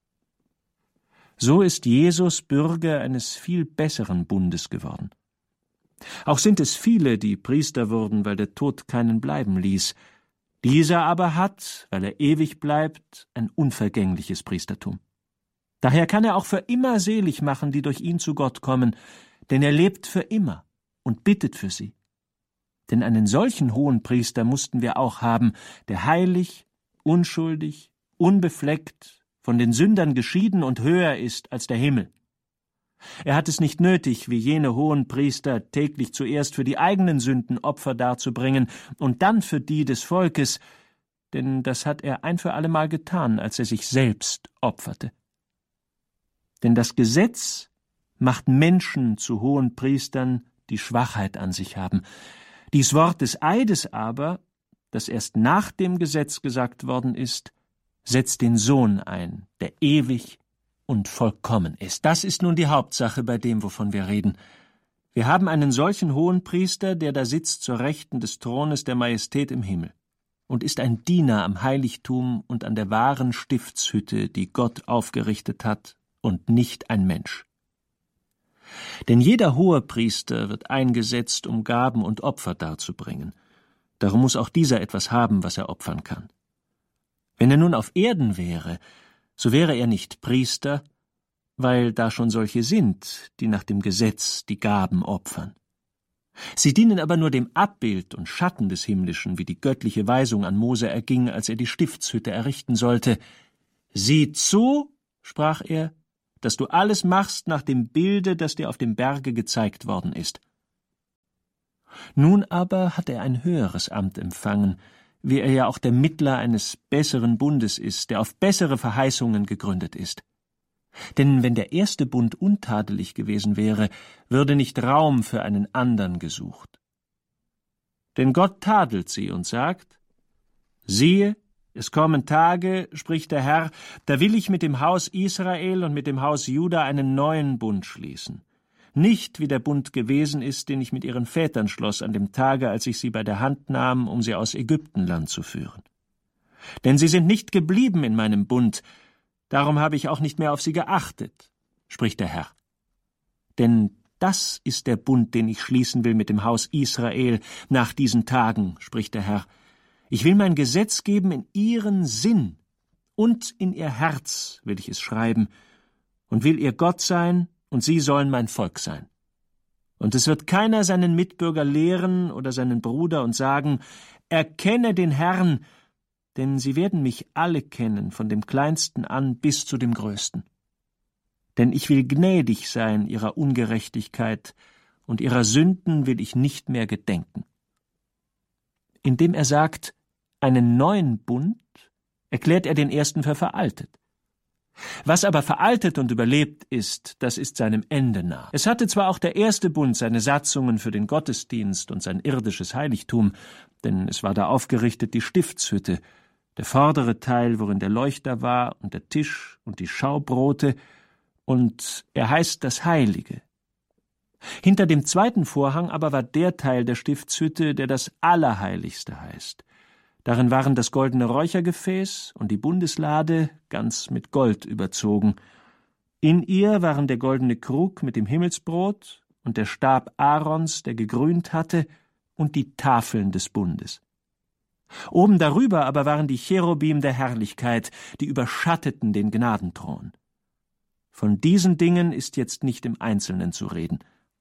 So ist Jesus Bürger eines viel besseren Bundes geworden. Auch sind es viele, die Priester wurden, weil der Tod keinen bleiben ließ. Dieser aber hat, weil er ewig bleibt, ein unvergängliches Priestertum. Daher kann er auch für immer selig machen, die durch ihn zu Gott kommen, denn er lebt für immer und bittet für sie. Denn einen solchen Hohenpriester mussten wir auch haben, der heilig, unschuldig, unbefleckt, von den Sündern geschieden und höher ist als der Himmel. Er hat es nicht nötig, wie jene Hohenpriester, täglich zuerst für die eigenen Sünden Opfer darzubringen und dann für die des Volkes, denn das hat er ein für allemal getan, als er sich selbst opferte. Denn das Gesetz macht Menschen zu Hohenpriestern, die Schwachheit an sich haben. Dies Wort des Eides aber, das erst nach dem Gesetz gesagt worden ist, setzt den Sohn ein, der ewig und vollkommen ist. Das ist nun die Hauptsache bei dem, wovon wir reden. Wir haben einen solchen Hohenpriester, der da sitzt zur Rechten des Thrones der Majestät im Himmel und ist ein Diener am Heiligtum und an der wahren Stiftshütte, die Gott aufgerichtet hat, und nicht ein Mensch. Denn jeder Hohepriester wird eingesetzt, um Gaben und Opfer darzubringen. Darum muss auch dieser etwas haben, was er opfern kann. Wenn er nun auf Erden wäre, so wäre er nicht Priester, weil da schon solche sind, die nach dem Gesetz die Gaben opfern. Sie dienen aber nur dem Abbild und Schatten des Himmlischen, wie die göttliche Weisung an Mose erging, als er die Stiftshütte errichten sollte. »Sieh zu«, sprach er, »dass du alles machst nach dem Bilde, das dir auf dem Berge gezeigt worden ist.« Nun aber hat er ein höheres Amt empfangen, wie er ja auch der Mittler eines besseren Bundes ist, der auf bessere Verheißungen gegründet ist. Denn wenn der erste Bund untadelig gewesen wäre, würde nicht Raum für einen andern gesucht. Denn Gott tadelt sie und sagt, »Siehe, es kommen Tage, spricht der Herr, da will ich mit dem Haus Israel und mit dem Haus Juda einen neuen Bund schließen. Nicht wie der Bund gewesen ist, den ich mit ihren Vätern schloss an dem Tage, als ich sie bei der Hand nahm, um sie aus Ägyptenland zu führen. Denn sie sind nicht geblieben in meinem Bund, darum habe ich auch nicht mehr auf sie geachtet, spricht der Herr. Denn das ist der Bund, den ich schließen will mit dem Haus Israel nach diesen Tagen, spricht der Herr. Ich will mein Gesetz geben in ihren Sinn, und in ihr Herz will ich es schreiben, und will ihr Gott sein, und sie sollen mein Volk sein. Und es wird keiner seinen Mitbürger lehren oder seinen Bruder und sagen, erkenne den Herrn, denn sie werden mich alle kennen, von dem Kleinsten an bis zu dem Größten. Denn ich will gnädig sein ihrer Ungerechtigkeit, und ihrer Sünden will ich nicht mehr gedenken. Indem er sagt, einen neuen Bund, erklärt er den ersten für veraltet. Was aber veraltet und überlebt ist, das ist seinem Ende nah. Es hatte zwar auch der erste Bund seine Satzungen für den Gottesdienst und sein irdisches Heiligtum, denn es war da aufgerichtet die Stiftshütte, der vordere Teil, worin der Leuchter war, und der Tisch und die Schaubrote, und er heißt das Heilige. Hinter dem zweiten Vorhang aber war der Teil der Stiftshütte, der das Allerheiligste heißt. Darin waren das goldene Räuchergefäß und die Bundeslade ganz mit Gold überzogen. In ihr waren der goldene Krug mit dem Himmelsbrot und der Stab Aarons, der gegrünt hatte, und die Tafeln des Bundes. Oben darüber aber waren die Cherubim der Herrlichkeit, die überschatteten den Gnadenthron. Von diesen Dingen ist jetzt nicht im Einzelnen zu reden.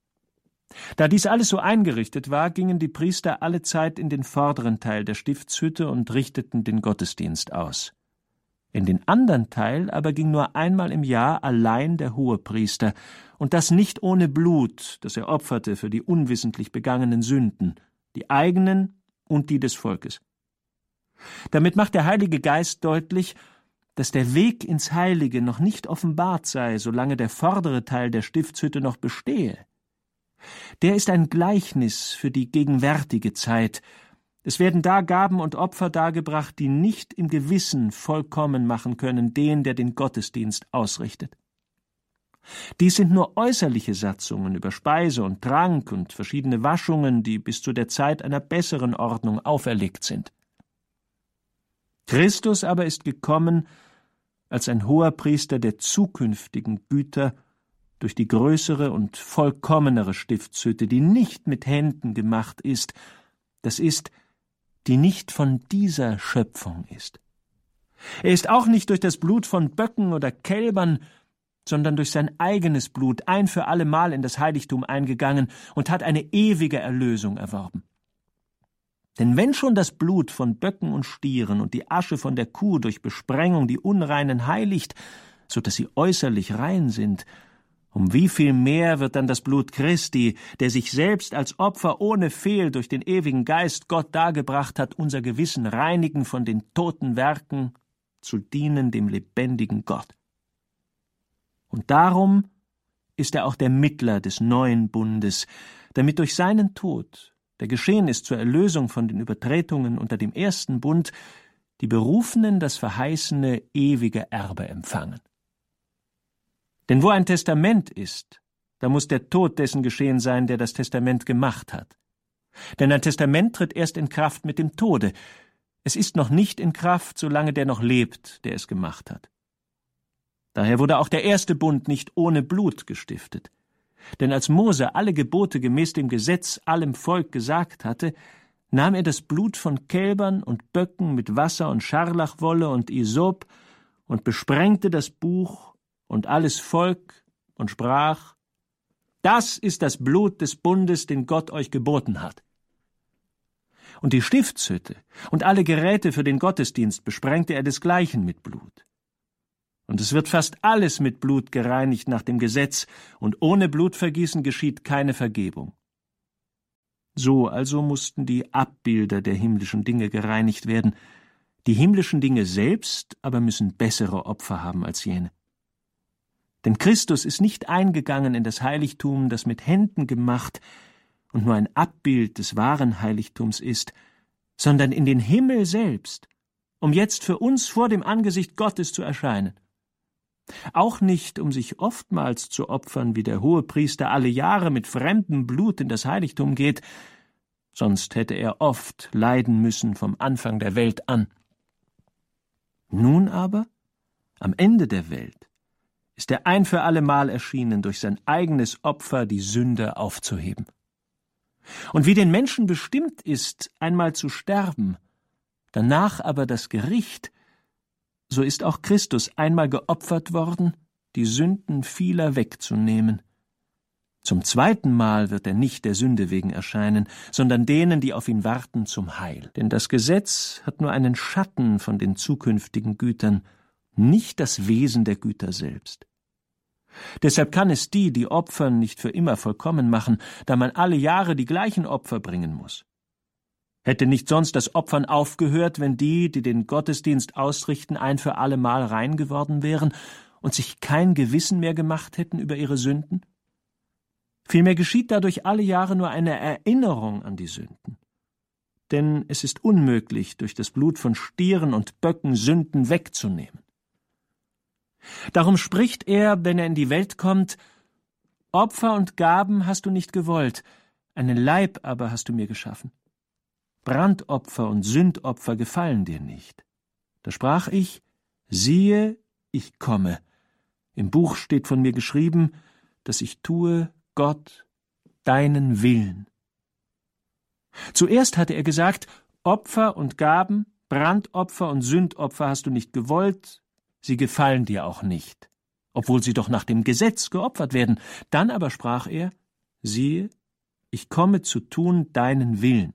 Da dies alles so eingerichtet war, gingen die Priester allezeit in den vorderen Teil der Stiftshütte und richteten den Gottesdienst aus. In den anderen Teil aber ging nur einmal im Jahr allein der Hohepriester, und das nicht ohne Blut, das er opferte für die unwissentlich begangenen Sünden, die eigenen und die des Volkes. Damit macht der Heilige Geist deutlich, dass der Weg ins Heilige noch nicht offenbart sei, solange der vordere Teil der Stiftshütte noch bestehe. Der ist ein Gleichnis für die gegenwärtige Zeit. Es werden da Gaben und Opfer dargebracht, die nicht im Gewissen vollkommen machen können den, der den Gottesdienst ausrichtet. Dies sind nur äußerliche Satzungen über Speise und Trank und verschiedene Waschungen, die bis zu der Zeit einer besseren Ordnung auferlegt sind. Christus aber ist gekommen als ein Hoherpriester der zukünftigen Güter durch die größere und vollkommenere Stiftshütte, die nicht mit Händen gemacht ist, das ist, die nicht von dieser Schöpfung ist. Er ist auch nicht durch das Blut von Böcken oder Kälbern, sondern durch sein eigenes Blut ein für allemal in das Heiligtum eingegangen und hat eine ewige Erlösung erworben. Denn wenn schon das Blut von Böcken und Stieren und die Asche von der Kuh durch Besprengung die Unreinen heiligt, so dass sie äußerlich rein sind, um wie viel mehr wird dann das Blut Christi, der sich selbst als Opfer ohne Fehl durch den ewigen Geist Gott dargebracht hat, unser Gewissen reinigen von den toten Werken, zu dienen dem lebendigen Gott. Und darum ist er auch der Mittler des neuen Bundes, damit durch seinen Tod, der geschehen ist zur Erlösung von den Übertretungen unter dem ersten Bund, die Berufenen das verheißene ewige Erbe empfangen. Denn wo ein Testament ist, da muss der Tod dessen geschehen sein, der das Testament gemacht hat. Denn ein Testament tritt erst in Kraft mit dem Tode. Es ist noch nicht in Kraft, solange der noch lebt, der es gemacht hat. Daher wurde auch der erste Bund nicht ohne Blut gestiftet. Denn als Mose alle Gebote gemäß dem Gesetz allem Volk gesagt hatte, nahm er das Blut von Kälbern und Böcken mit Wasser und Scharlachwolle und Isop und besprengte das Buch und alles Volk und sprach: Das ist das Blut des Bundes, den Gott euch geboten hat. Und die Stiftshütte und alle Geräte für den Gottesdienst besprengte er desgleichen mit Blut. Und es wird fast alles mit Blut gereinigt nach dem Gesetz, und ohne Blutvergießen geschieht keine Vergebung. So also mussten die Abbilder der himmlischen Dinge gereinigt werden. Die himmlischen Dinge selbst aber müssen bessere Opfer haben als jene. Denn Christus ist nicht eingegangen in das Heiligtum, das mit Händen gemacht und nur ein Abbild des wahren Heiligtums ist, sondern in den Himmel selbst, um jetzt für uns vor dem Angesicht Gottes zu erscheinen. Auch nicht, um sich oftmals zu opfern, wie der Hohepriester alle Jahre mit fremdem Blut in das Heiligtum geht, sonst hätte er oft leiden müssen vom Anfang der Welt an. Nun aber, am Ende der Welt, ist er ein für allemal erschienen, durch sein eigenes Opfer die Sünde aufzuheben. Und wie den Menschen bestimmt ist, einmal zu sterben, danach aber das Gericht, so ist auch Christus einmal geopfert worden, die Sünden vieler wegzunehmen. Zum zweiten Mal wird er nicht der Sünde wegen erscheinen, sondern denen, die auf ihn warten, zum Heil. Denn das Gesetz hat nur einen Schatten von den zukünftigen Gütern, nicht das Wesen der Güter selbst. Deshalb kann es die, die opfern, nicht für immer vollkommen machen, da man alle Jahre die gleichen Opfer bringen muss. Hätte nicht sonst das Opfern aufgehört, wenn die, die den Gottesdienst ausrichten, ein für allemal rein geworden wären und sich kein Gewissen mehr gemacht hätten über ihre Sünden? Vielmehr geschieht dadurch alle Jahre nur eine Erinnerung an die Sünden. Denn es ist unmöglich, durch das Blut von Stieren und Böcken Sünden wegzunehmen. Darum spricht er, wenn er in die Welt kommt: Opfer und Gaben hast du nicht gewollt, einen Leib aber hast du mir geschaffen. Brandopfer und Sündopfer gefallen dir nicht. Da sprach ich: Siehe, ich komme. Im Buch steht von mir geschrieben, dass ich tue, Gott, deinen Willen. Zuerst hatte er gesagt: Opfer und Gaben, Brandopfer und Sündopfer hast du nicht gewollt, sie gefallen dir auch nicht, obwohl sie doch nach dem Gesetz geopfert werden. Dann aber sprach er: Siehe, ich komme zu tun deinen Willen.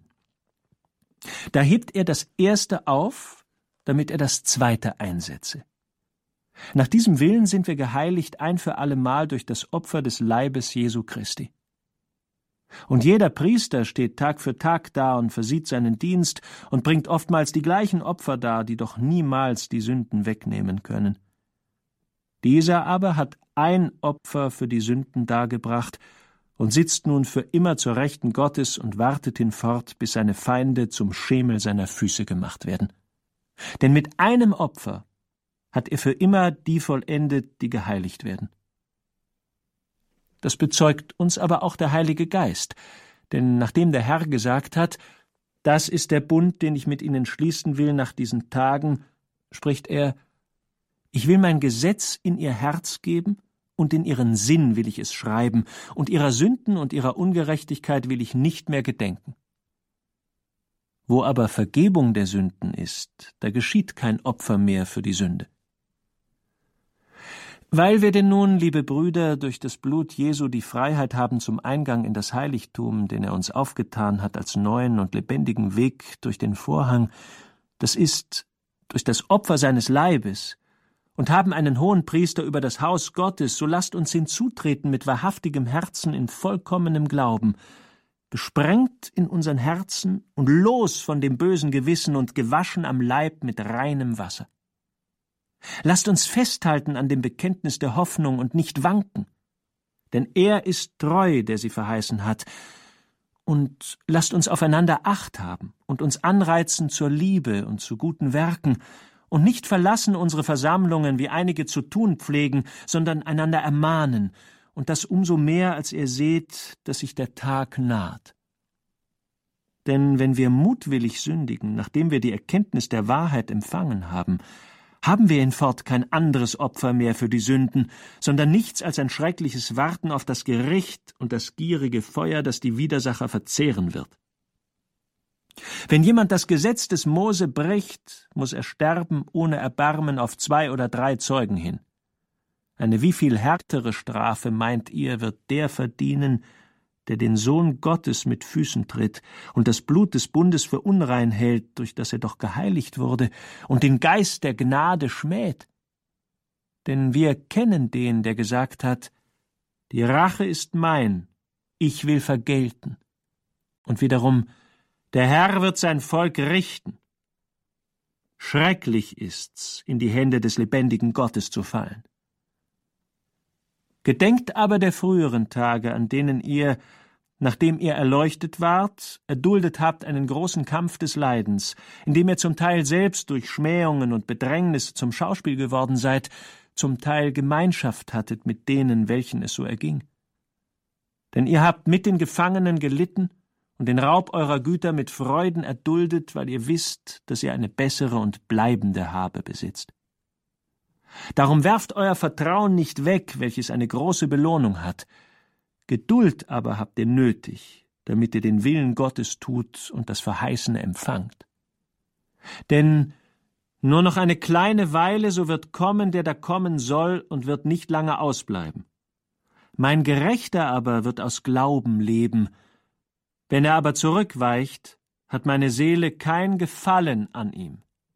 Da hebt er das Erste auf, damit er das Zweite einsetze. Nach diesem Willen sind wir geheiligt ein für allemal durch das Opfer des Leibes Jesu Christi. Und jeder Priester steht Tag für Tag da und versieht seinen Dienst und bringt oftmals die gleichen Opfer dar, die doch niemals die Sünden wegnehmen können. Dieser aber hat ein Opfer für die Sünden dargebracht und sitzt nun für immer zur Rechten Gottes und wartet hinfort, bis seine Feinde zum Schemel seiner Füße gemacht werden. Denn mit einem Opfer hat er für immer die vollendet, die geheiligt werden. Das bezeugt uns aber auch der Heilige Geist, denn nachdem der Herr gesagt hat: Das ist der Bund, den ich mit ihnen schließen will nach diesen Tagen, spricht er: Ich will mein Gesetz in ihr Herz geben, und in ihren Sinn will ich es schreiben, und ihrer Sünden und ihrer Ungerechtigkeit will ich nicht mehr gedenken. Wo aber Vergebung der Sünden ist, da geschieht kein Opfer mehr für die Sünde. Weil wir denn nun, liebe Brüder, durch das Blut Jesu die Freiheit haben zum Eingang in das Heiligtum, den er uns aufgetan hat als neuen und lebendigen Weg durch den Vorhang, das ist durch das Opfer seines Leibes, und haben einen Hohenpriester über das Haus Gottes, so lasst uns hinzutreten mit wahrhaftigem Herzen in vollkommenem Glauben, besprengt in unseren Herzen und los von dem bösen Gewissen und gewaschen am Leib mit reinem Wasser. Lasst uns festhalten an dem Bekenntnis der Hoffnung und nicht wanken, denn er ist treu, der sie verheißen hat. Und lasst uns aufeinander Acht haben und uns anreizen zur Liebe und zu guten Werken und nicht verlassen unsere Versammlungen, wie einige zu tun pflegen, sondern einander ermahnen, und das umso mehr, als ihr seht, dass sich der Tag naht. Denn wenn wir mutwillig sündigen, nachdem wir die Erkenntnis der Wahrheit empfangen haben, haben wir hinfort kein anderes Opfer mehr für die Sünden, sondern nichts als ein schreckliches Warten auf das Gericht und das gierige Feuer, das die Widersacher verzehren wird. Wenn jemand das Gesetz des Mose bricht, muss er sterben ohne Erbarmen auf zwei oder drei Zeugen hin. Eine wie viel härtere Strafe, meint ihr, wird der verdienen, der den Sohn Gottes mit Füßen tritt und das Blut des Bundes für unrein hält, durch das er doch geheiligt wurde, und den Geist der Gnade schmäht? Denn wir kennen den, der gesagt hat, die Rache ist mein, ich will vergelten. Und wiederum, der Herr wird sein Volk richten. Schrecklich ist's, in die Hände des lebendigen Gottes zu fallen. Gedenkt aber der früheren Tage, an denen ihr, nachdem ihr erleuchtet wart, erduldet habt einen großen Kampf des Leidens, indem ihr zum Teil selbst durch Schmähungen und Bedrängnisse zum Schauspiel geworden seid, zum Teil Gemeinschaft hattet mit denen, welchen es so erging. Denn ihr habt mit den Gefangenen gelitten und den Raub eurer Güter mit Freuden erduldet, weil ihr wisst, dass ihr eine bessere und bleibende Habe besitzt. Darum werft euer Vertrauen nicht weg, welches eine große Belohnung hat. Geduld aber habt ihr nötig, damit ihr den Willen Gottes tut und das Verheißene empfangt. Denn nur noch eine kleine Weile, so wird kommen, der da kommen soll, und wird nicht lange ausbleiben. Mein Gerechter aber wird aus Glauben leben. Wenn er aber zurückweicht, hat meine Seele kein Gefallen an ihm.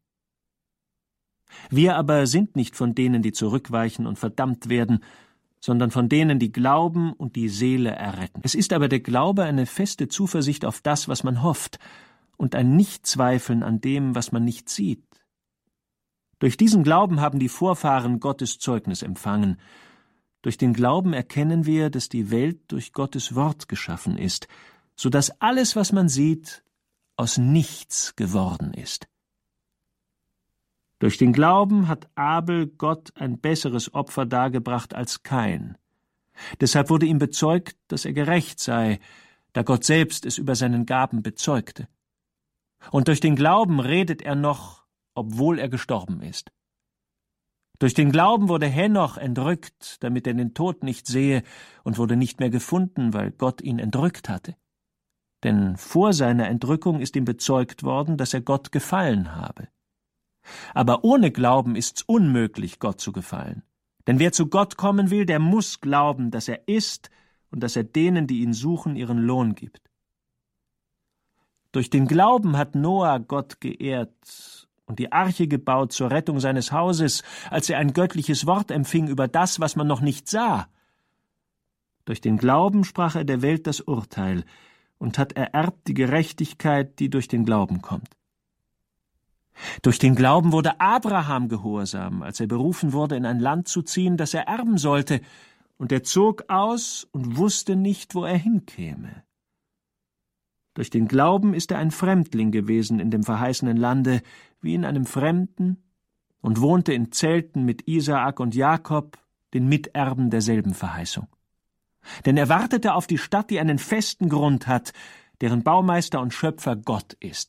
Wir aber sind nicht von denen, die zurückweichen und verdammt werden, sondern von denen, die glauben und die Seele erretten. Es ist aber der Glaube eine feste Zuversicht auf das, was man hofft, und ein Nichtzweifeln an dem, was man nicht sieht. Durch diesen Glauben haben die Vorfahren Gottes Zeugnis empfangen. Durch den Glauben erkennen wir, dass die Welt durch Gottes Wort geschaffen ist, so dass alles, was man sieht, aus nichts geworden ist. Durch den Glauben hat Abel Gott ein besseres Opfer dargebracht als Kain. Deshalb wurde ihm bezeugt, dass er gerecht sei, da Gott selbst es über seinen Gaben bezeugte. Und durch den Glauben redet er noch, obwohl er gestorben ist. Durch den Glauben wurde Henoch entrückt, damit er den Tod nicht sehe, und wurde nicht mehr gefunden, weil Gott ihn entrückt hatte. Denn vor seiner Entrückung ist ihm bezeugt worden, dass er Gott gefallen habe. Aber ohne Glauben ist's unmöglich, Gott zu gefallen. Denn wer zu Gott kommen will, der muss glauben, dass er ist und dass er denen, die ihn suchen, ihren Lohn gibt. Durch den Glauben hat Noah Gott geehrt und die Arche gebaut zur Rettung seines Hauses, als er ein göttliches Wort empfing über das, was man noch nicht sah. Durch den Glauben sprach er der Welt das Urteil und hat ererbt die Gerechtigkeit, die durch den Glauben kommt. Durch den Glauben wurde Abraham gehorsam, als er berufen wurde, in ein Land zu ziehen, das er erben sollte, und er zog aus und wusste nicht, wo er hinkäme. Durch den Glauben ist er ein Fremdling gewesen in dem verheißenen Lande, wie in einem Fremden, und wohnte in Zelten mit Isaak und Jakob, den Miterben derselben Verheißung. Denn er wartete auf die Stadt, die einen festen Grund hat, deren Baumeister und Schöpfer Gott ist.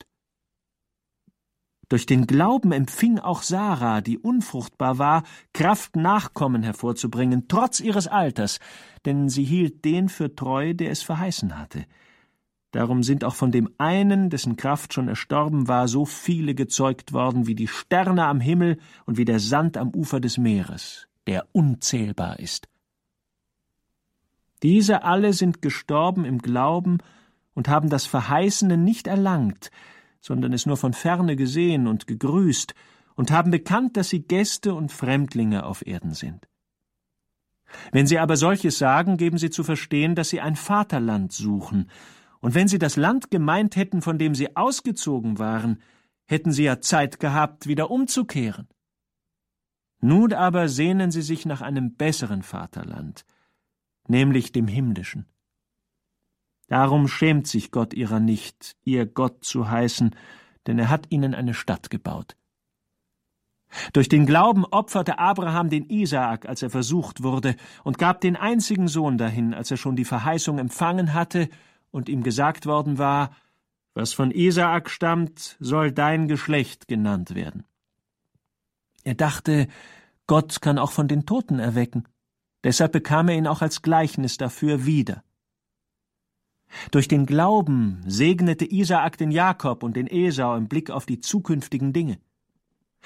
Durch den Glauben empfing auch Sarah, die unfruchtbar war, Kraft, Nachkommen hervorzubringen, trotz ihres Alters, denn sie hielt den für treu, der es verheißen hatte. Darum sind auch von dem einen, dessen Kraft schon erstorben war, so viele gezeugt worden wie die Sterne am Himmel und wie der Sand am Ufer des Meeres, der unzählbar ist. Diese alle sind gestorben im Glauben und haben das Verheißene nicht erlangt, sondern es nur von ferne gesehen und gegrüßt und haben bekannt, dass sie Gäste und Fremdlinge auf Erden sind. Wenn sie aber solches sagen, geben sie zu verstehen, dass sie ein Vaterland suchen, und wenn sie das Land gemeint hätten, von dem sie ausgezogen waren, hätten sie ja Zeit gehabt, wieder umzukehren. Nun aber sehnen sie sich nach einem besseren Vaterland, nämlich dem himmlischen. Darum schämt sich Gott ihrer nicht, ihr Gott zu heißen, denn er hat ihnen eine Stadt gebaut. Durch den Glauben opferte Abraham den Isaak, als er versucht wurde, und gab den einzigen Sohn dahin, als er schon die Verheißung empfangen hatte und ihm gesagt worden war, was von Isaak stammt, soll dein Geschlecht genannt werden. Er dachte, Gott kann auch von den Toten erwecken. Deshalb bekam er ihn auch als Gleichnis dafür wieder. Durch den Glauben segnete Isaak den Jakob und den Esau im Blick auf die zukünftigen Dinge.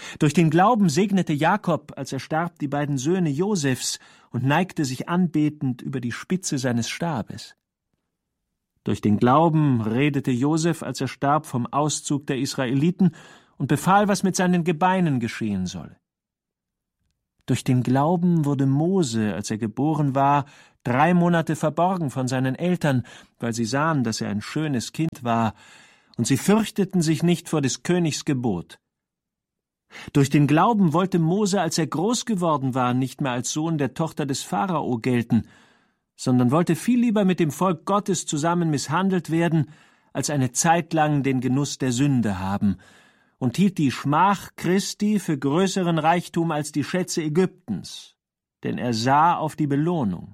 Durch den Glauben segnete Jakob, als er starb, die beiden Söhne Josefs und neigte sich anbetend über die Spitze seines Stabes. Durch den Glauben redete Josef, als er starb, vom Auszug der Israeliten und befahl, was mit seinen Gebeinen geschehen solle. Durch den Glauben wurde Mose, als er geboren war, drei Monate verborgen von seinen Eltern, weil sie sahen, dass er ein schönes Kind war, und sie fürchteten sich nicht vor des Königs Gebot. Durch den Glauben wollte Mose, als er groß geworden war, nicht mehr als Sohn der Tochter des Pharao gelten, sondern wollte viel lieber mit dem Volk Gottes zusammen misshandelt werden, als eine Zeit lang den Genuss der Sünde haben, und hielt die Schmach Christi für größeren Reichtum als die Schätze Ägyptens, denn er sah auf die Belohnung.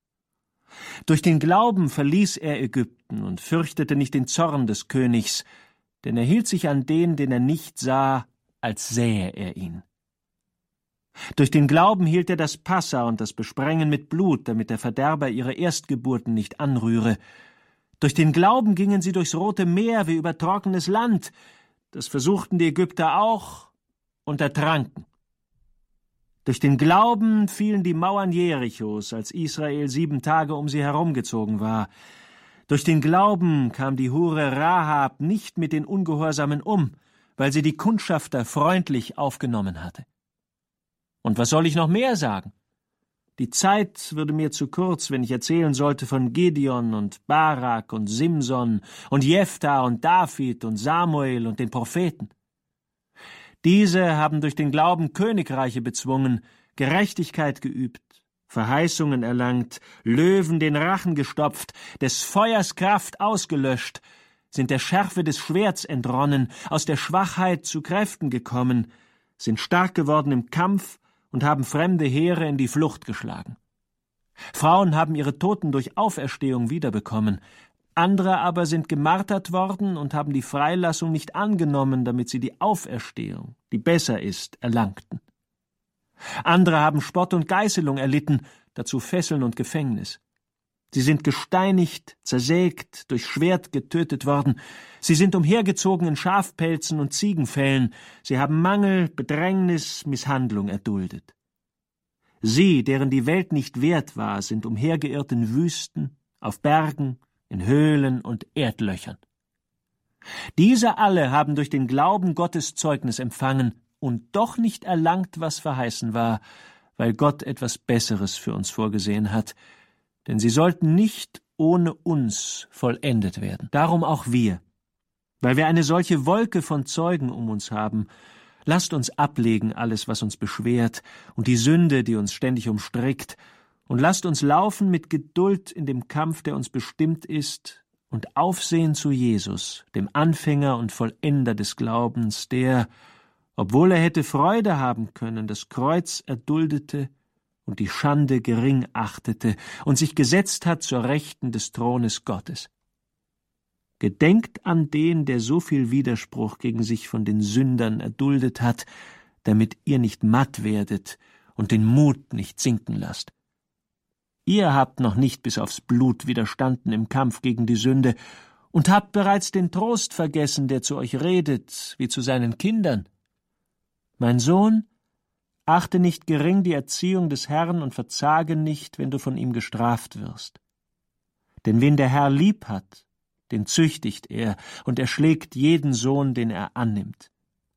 Durch den Glauben verließ er Ägypten und fürchtete nicht den Zorn des Königs, denn er hielt sich an den, den er nicht sah, als sähe er ihn. Durch den Glauben hielt er das Passa und das Besprengen mit Blut, damit der Verderber ihre Erstgeburten nicht anrühre. Durch den Glauben gingen sie durchs Rote Meer wie über trockenes Land. Das versuchten die Ägypter auch und ertranken. Durch den Glauben fielen die Mauern Jerichos, als Israel sieben Tage um sie herumgezogen war. Durch den Glauben kam die Hure Rahab nicht mit den Ungehorsamen um, weil sie die Kundschafter freundlich aufgenommen hatte. Und was soll ich noch mehr sagen? Die Zeit würde mir zu kurz, wenn ich erzählen sollte von Gideon und Barak und Simson und Jephthah und David und Samuel und den Propheten. Diese haben durch den Glauben Königreiche bezwungen, Gerechtigkeit geübt, Verheißungen erlangt, Löwen den Rachen gestopft, des Feuers Kraft ausgelöscht, sind der Schärfe des Schwerts entronnen, aus der Schwachheit zu Kräften gekommen, sind stark geworden im Kampf und haben fremde Heere in die Flucht geschlagen. Frauen haben ihre Toten durch Auferstehung wiederbekommen, andere aber sind gemartert worden und haben die Freilassung nicht angenommen, damit sie die Auferstehung, die besser ist, erlangten. Andere haben Spott und Geißelung erlitten, dazu Fesseln und Gefängnis. Sie sind gesteinigt, zersägt, durch Schwert getötet worden. Sie sind umhergezogen in Schafpelzen und Ziegenfellen. Sie haben Mangel, Bedrängnis, Misshandlung erduldet. Sie, deren die Welt nicht wert war, sind umhergeirrt in Wüsten, auf Bergen, in Höhlen und Erdlöchern. Diese alle haben durch den Glauben Gottes Zeugnis empfangen und doch nicht erlangt, was verheißen war, weil Gott etwas Besseres für uns vorgesehen hat, denn sie sollten nicht ohne uns vollendet werden. Darum auch wir, weil wir eine solche Wolke von Zeugen um uns haben, lasst uns ablegen alles, was uns beschwert, und die Sünde, die uns ständig umstrickt, und lasst uns laufen mit Geduld in dem Kampf, der uns bestimmt ist, und aufsehen zu Jesus, dem Anfänger und Vollender des Glaubens, der, obwohl er hätte Freude haben können, das Kreuz erduldete und die Schande gering achtete und sich gesetzt hat zur Rechten des Thrones Gottes. Gedenkt an den, der so viel Widerspruch gegen sich von den Sündern erduldet hat, damit ihr nicht matt werdet und den Mut nicht sinken lasst. Ihr habt noch nicht bis aufs Blut widerstanden im Kampf gegen die Sünde und habt bereits den Trost vergessen, der zu euch redet, wie zu seinen Kindern. Mein Sohn, achte nicht gering die Erziehung des Herrn und verzage nicht, wenn du von ihm gestraft wirst. Denn wen der Herr lieb hat, den züchtigt er, und er schlägt jeden Sohn, den er annimmt.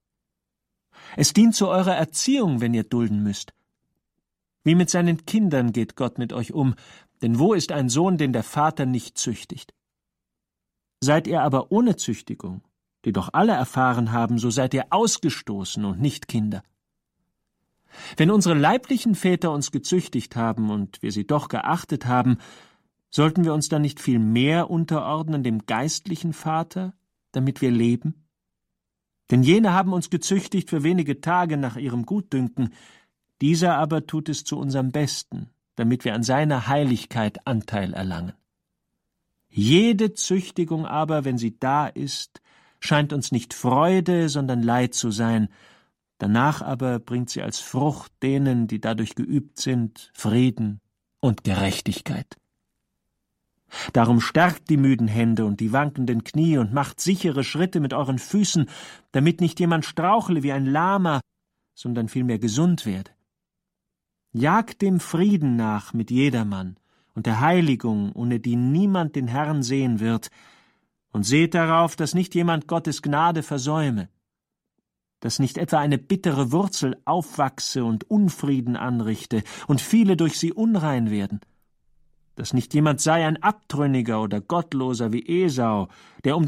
Es dient zu eurer Erziehung, wenn ihr dulden müsst. Wie mit seinen Kindern geht Gott mit euch um, denn wo ist ein Sohn, den der Vater nicht züchtigt? Seid ihr aber ohne Züchtigung, die doch alle erfahren haben, so seid ihr ausgestoßen und nicht Kinder. Wenn unsere leiblichen Väter uns gezüchtigt haben und wir sie doch geachtet haben, sollten wir uns dann nicht viel mehr unterordnen dem geistlichen Vater, damit wir leben? Denn jene haben uns gezüchtigt für wenige Tage nach ihrem Gutdünken, dieser aber tut es zu unserem Besten, damit wir an seiner Heiligkeit Anteil erlangen. Jede Züchtigung aber, wenn sie da ist, scheint uns nicht Freude, sondern Leid zu sein, danach aber bringt sie als Frucht denen, die dadurch geübt sind, Frieden und Gerechtigkeit. Darum stärkt die müden Hände und die wankenden Knie und macht sichere Schritte mit euren Füßen, damit nicht jemand strauchle wie ein Lahmer sondern vielmehr gesund werde. Jagt dem Frieden nach mit jedermann und der Heiligung, ohne die niemand den Herrn sehen wird, und seht darauf, dass nicht jemand Gottes Gnade versäume, dass nicht etwa eine bittere Wurzel aufwachse und Unfrieden anrichte und viele durch sie unrein werden, dass nicht jemand sei ein Abtrünniger oder Gottloser wie Esau, der um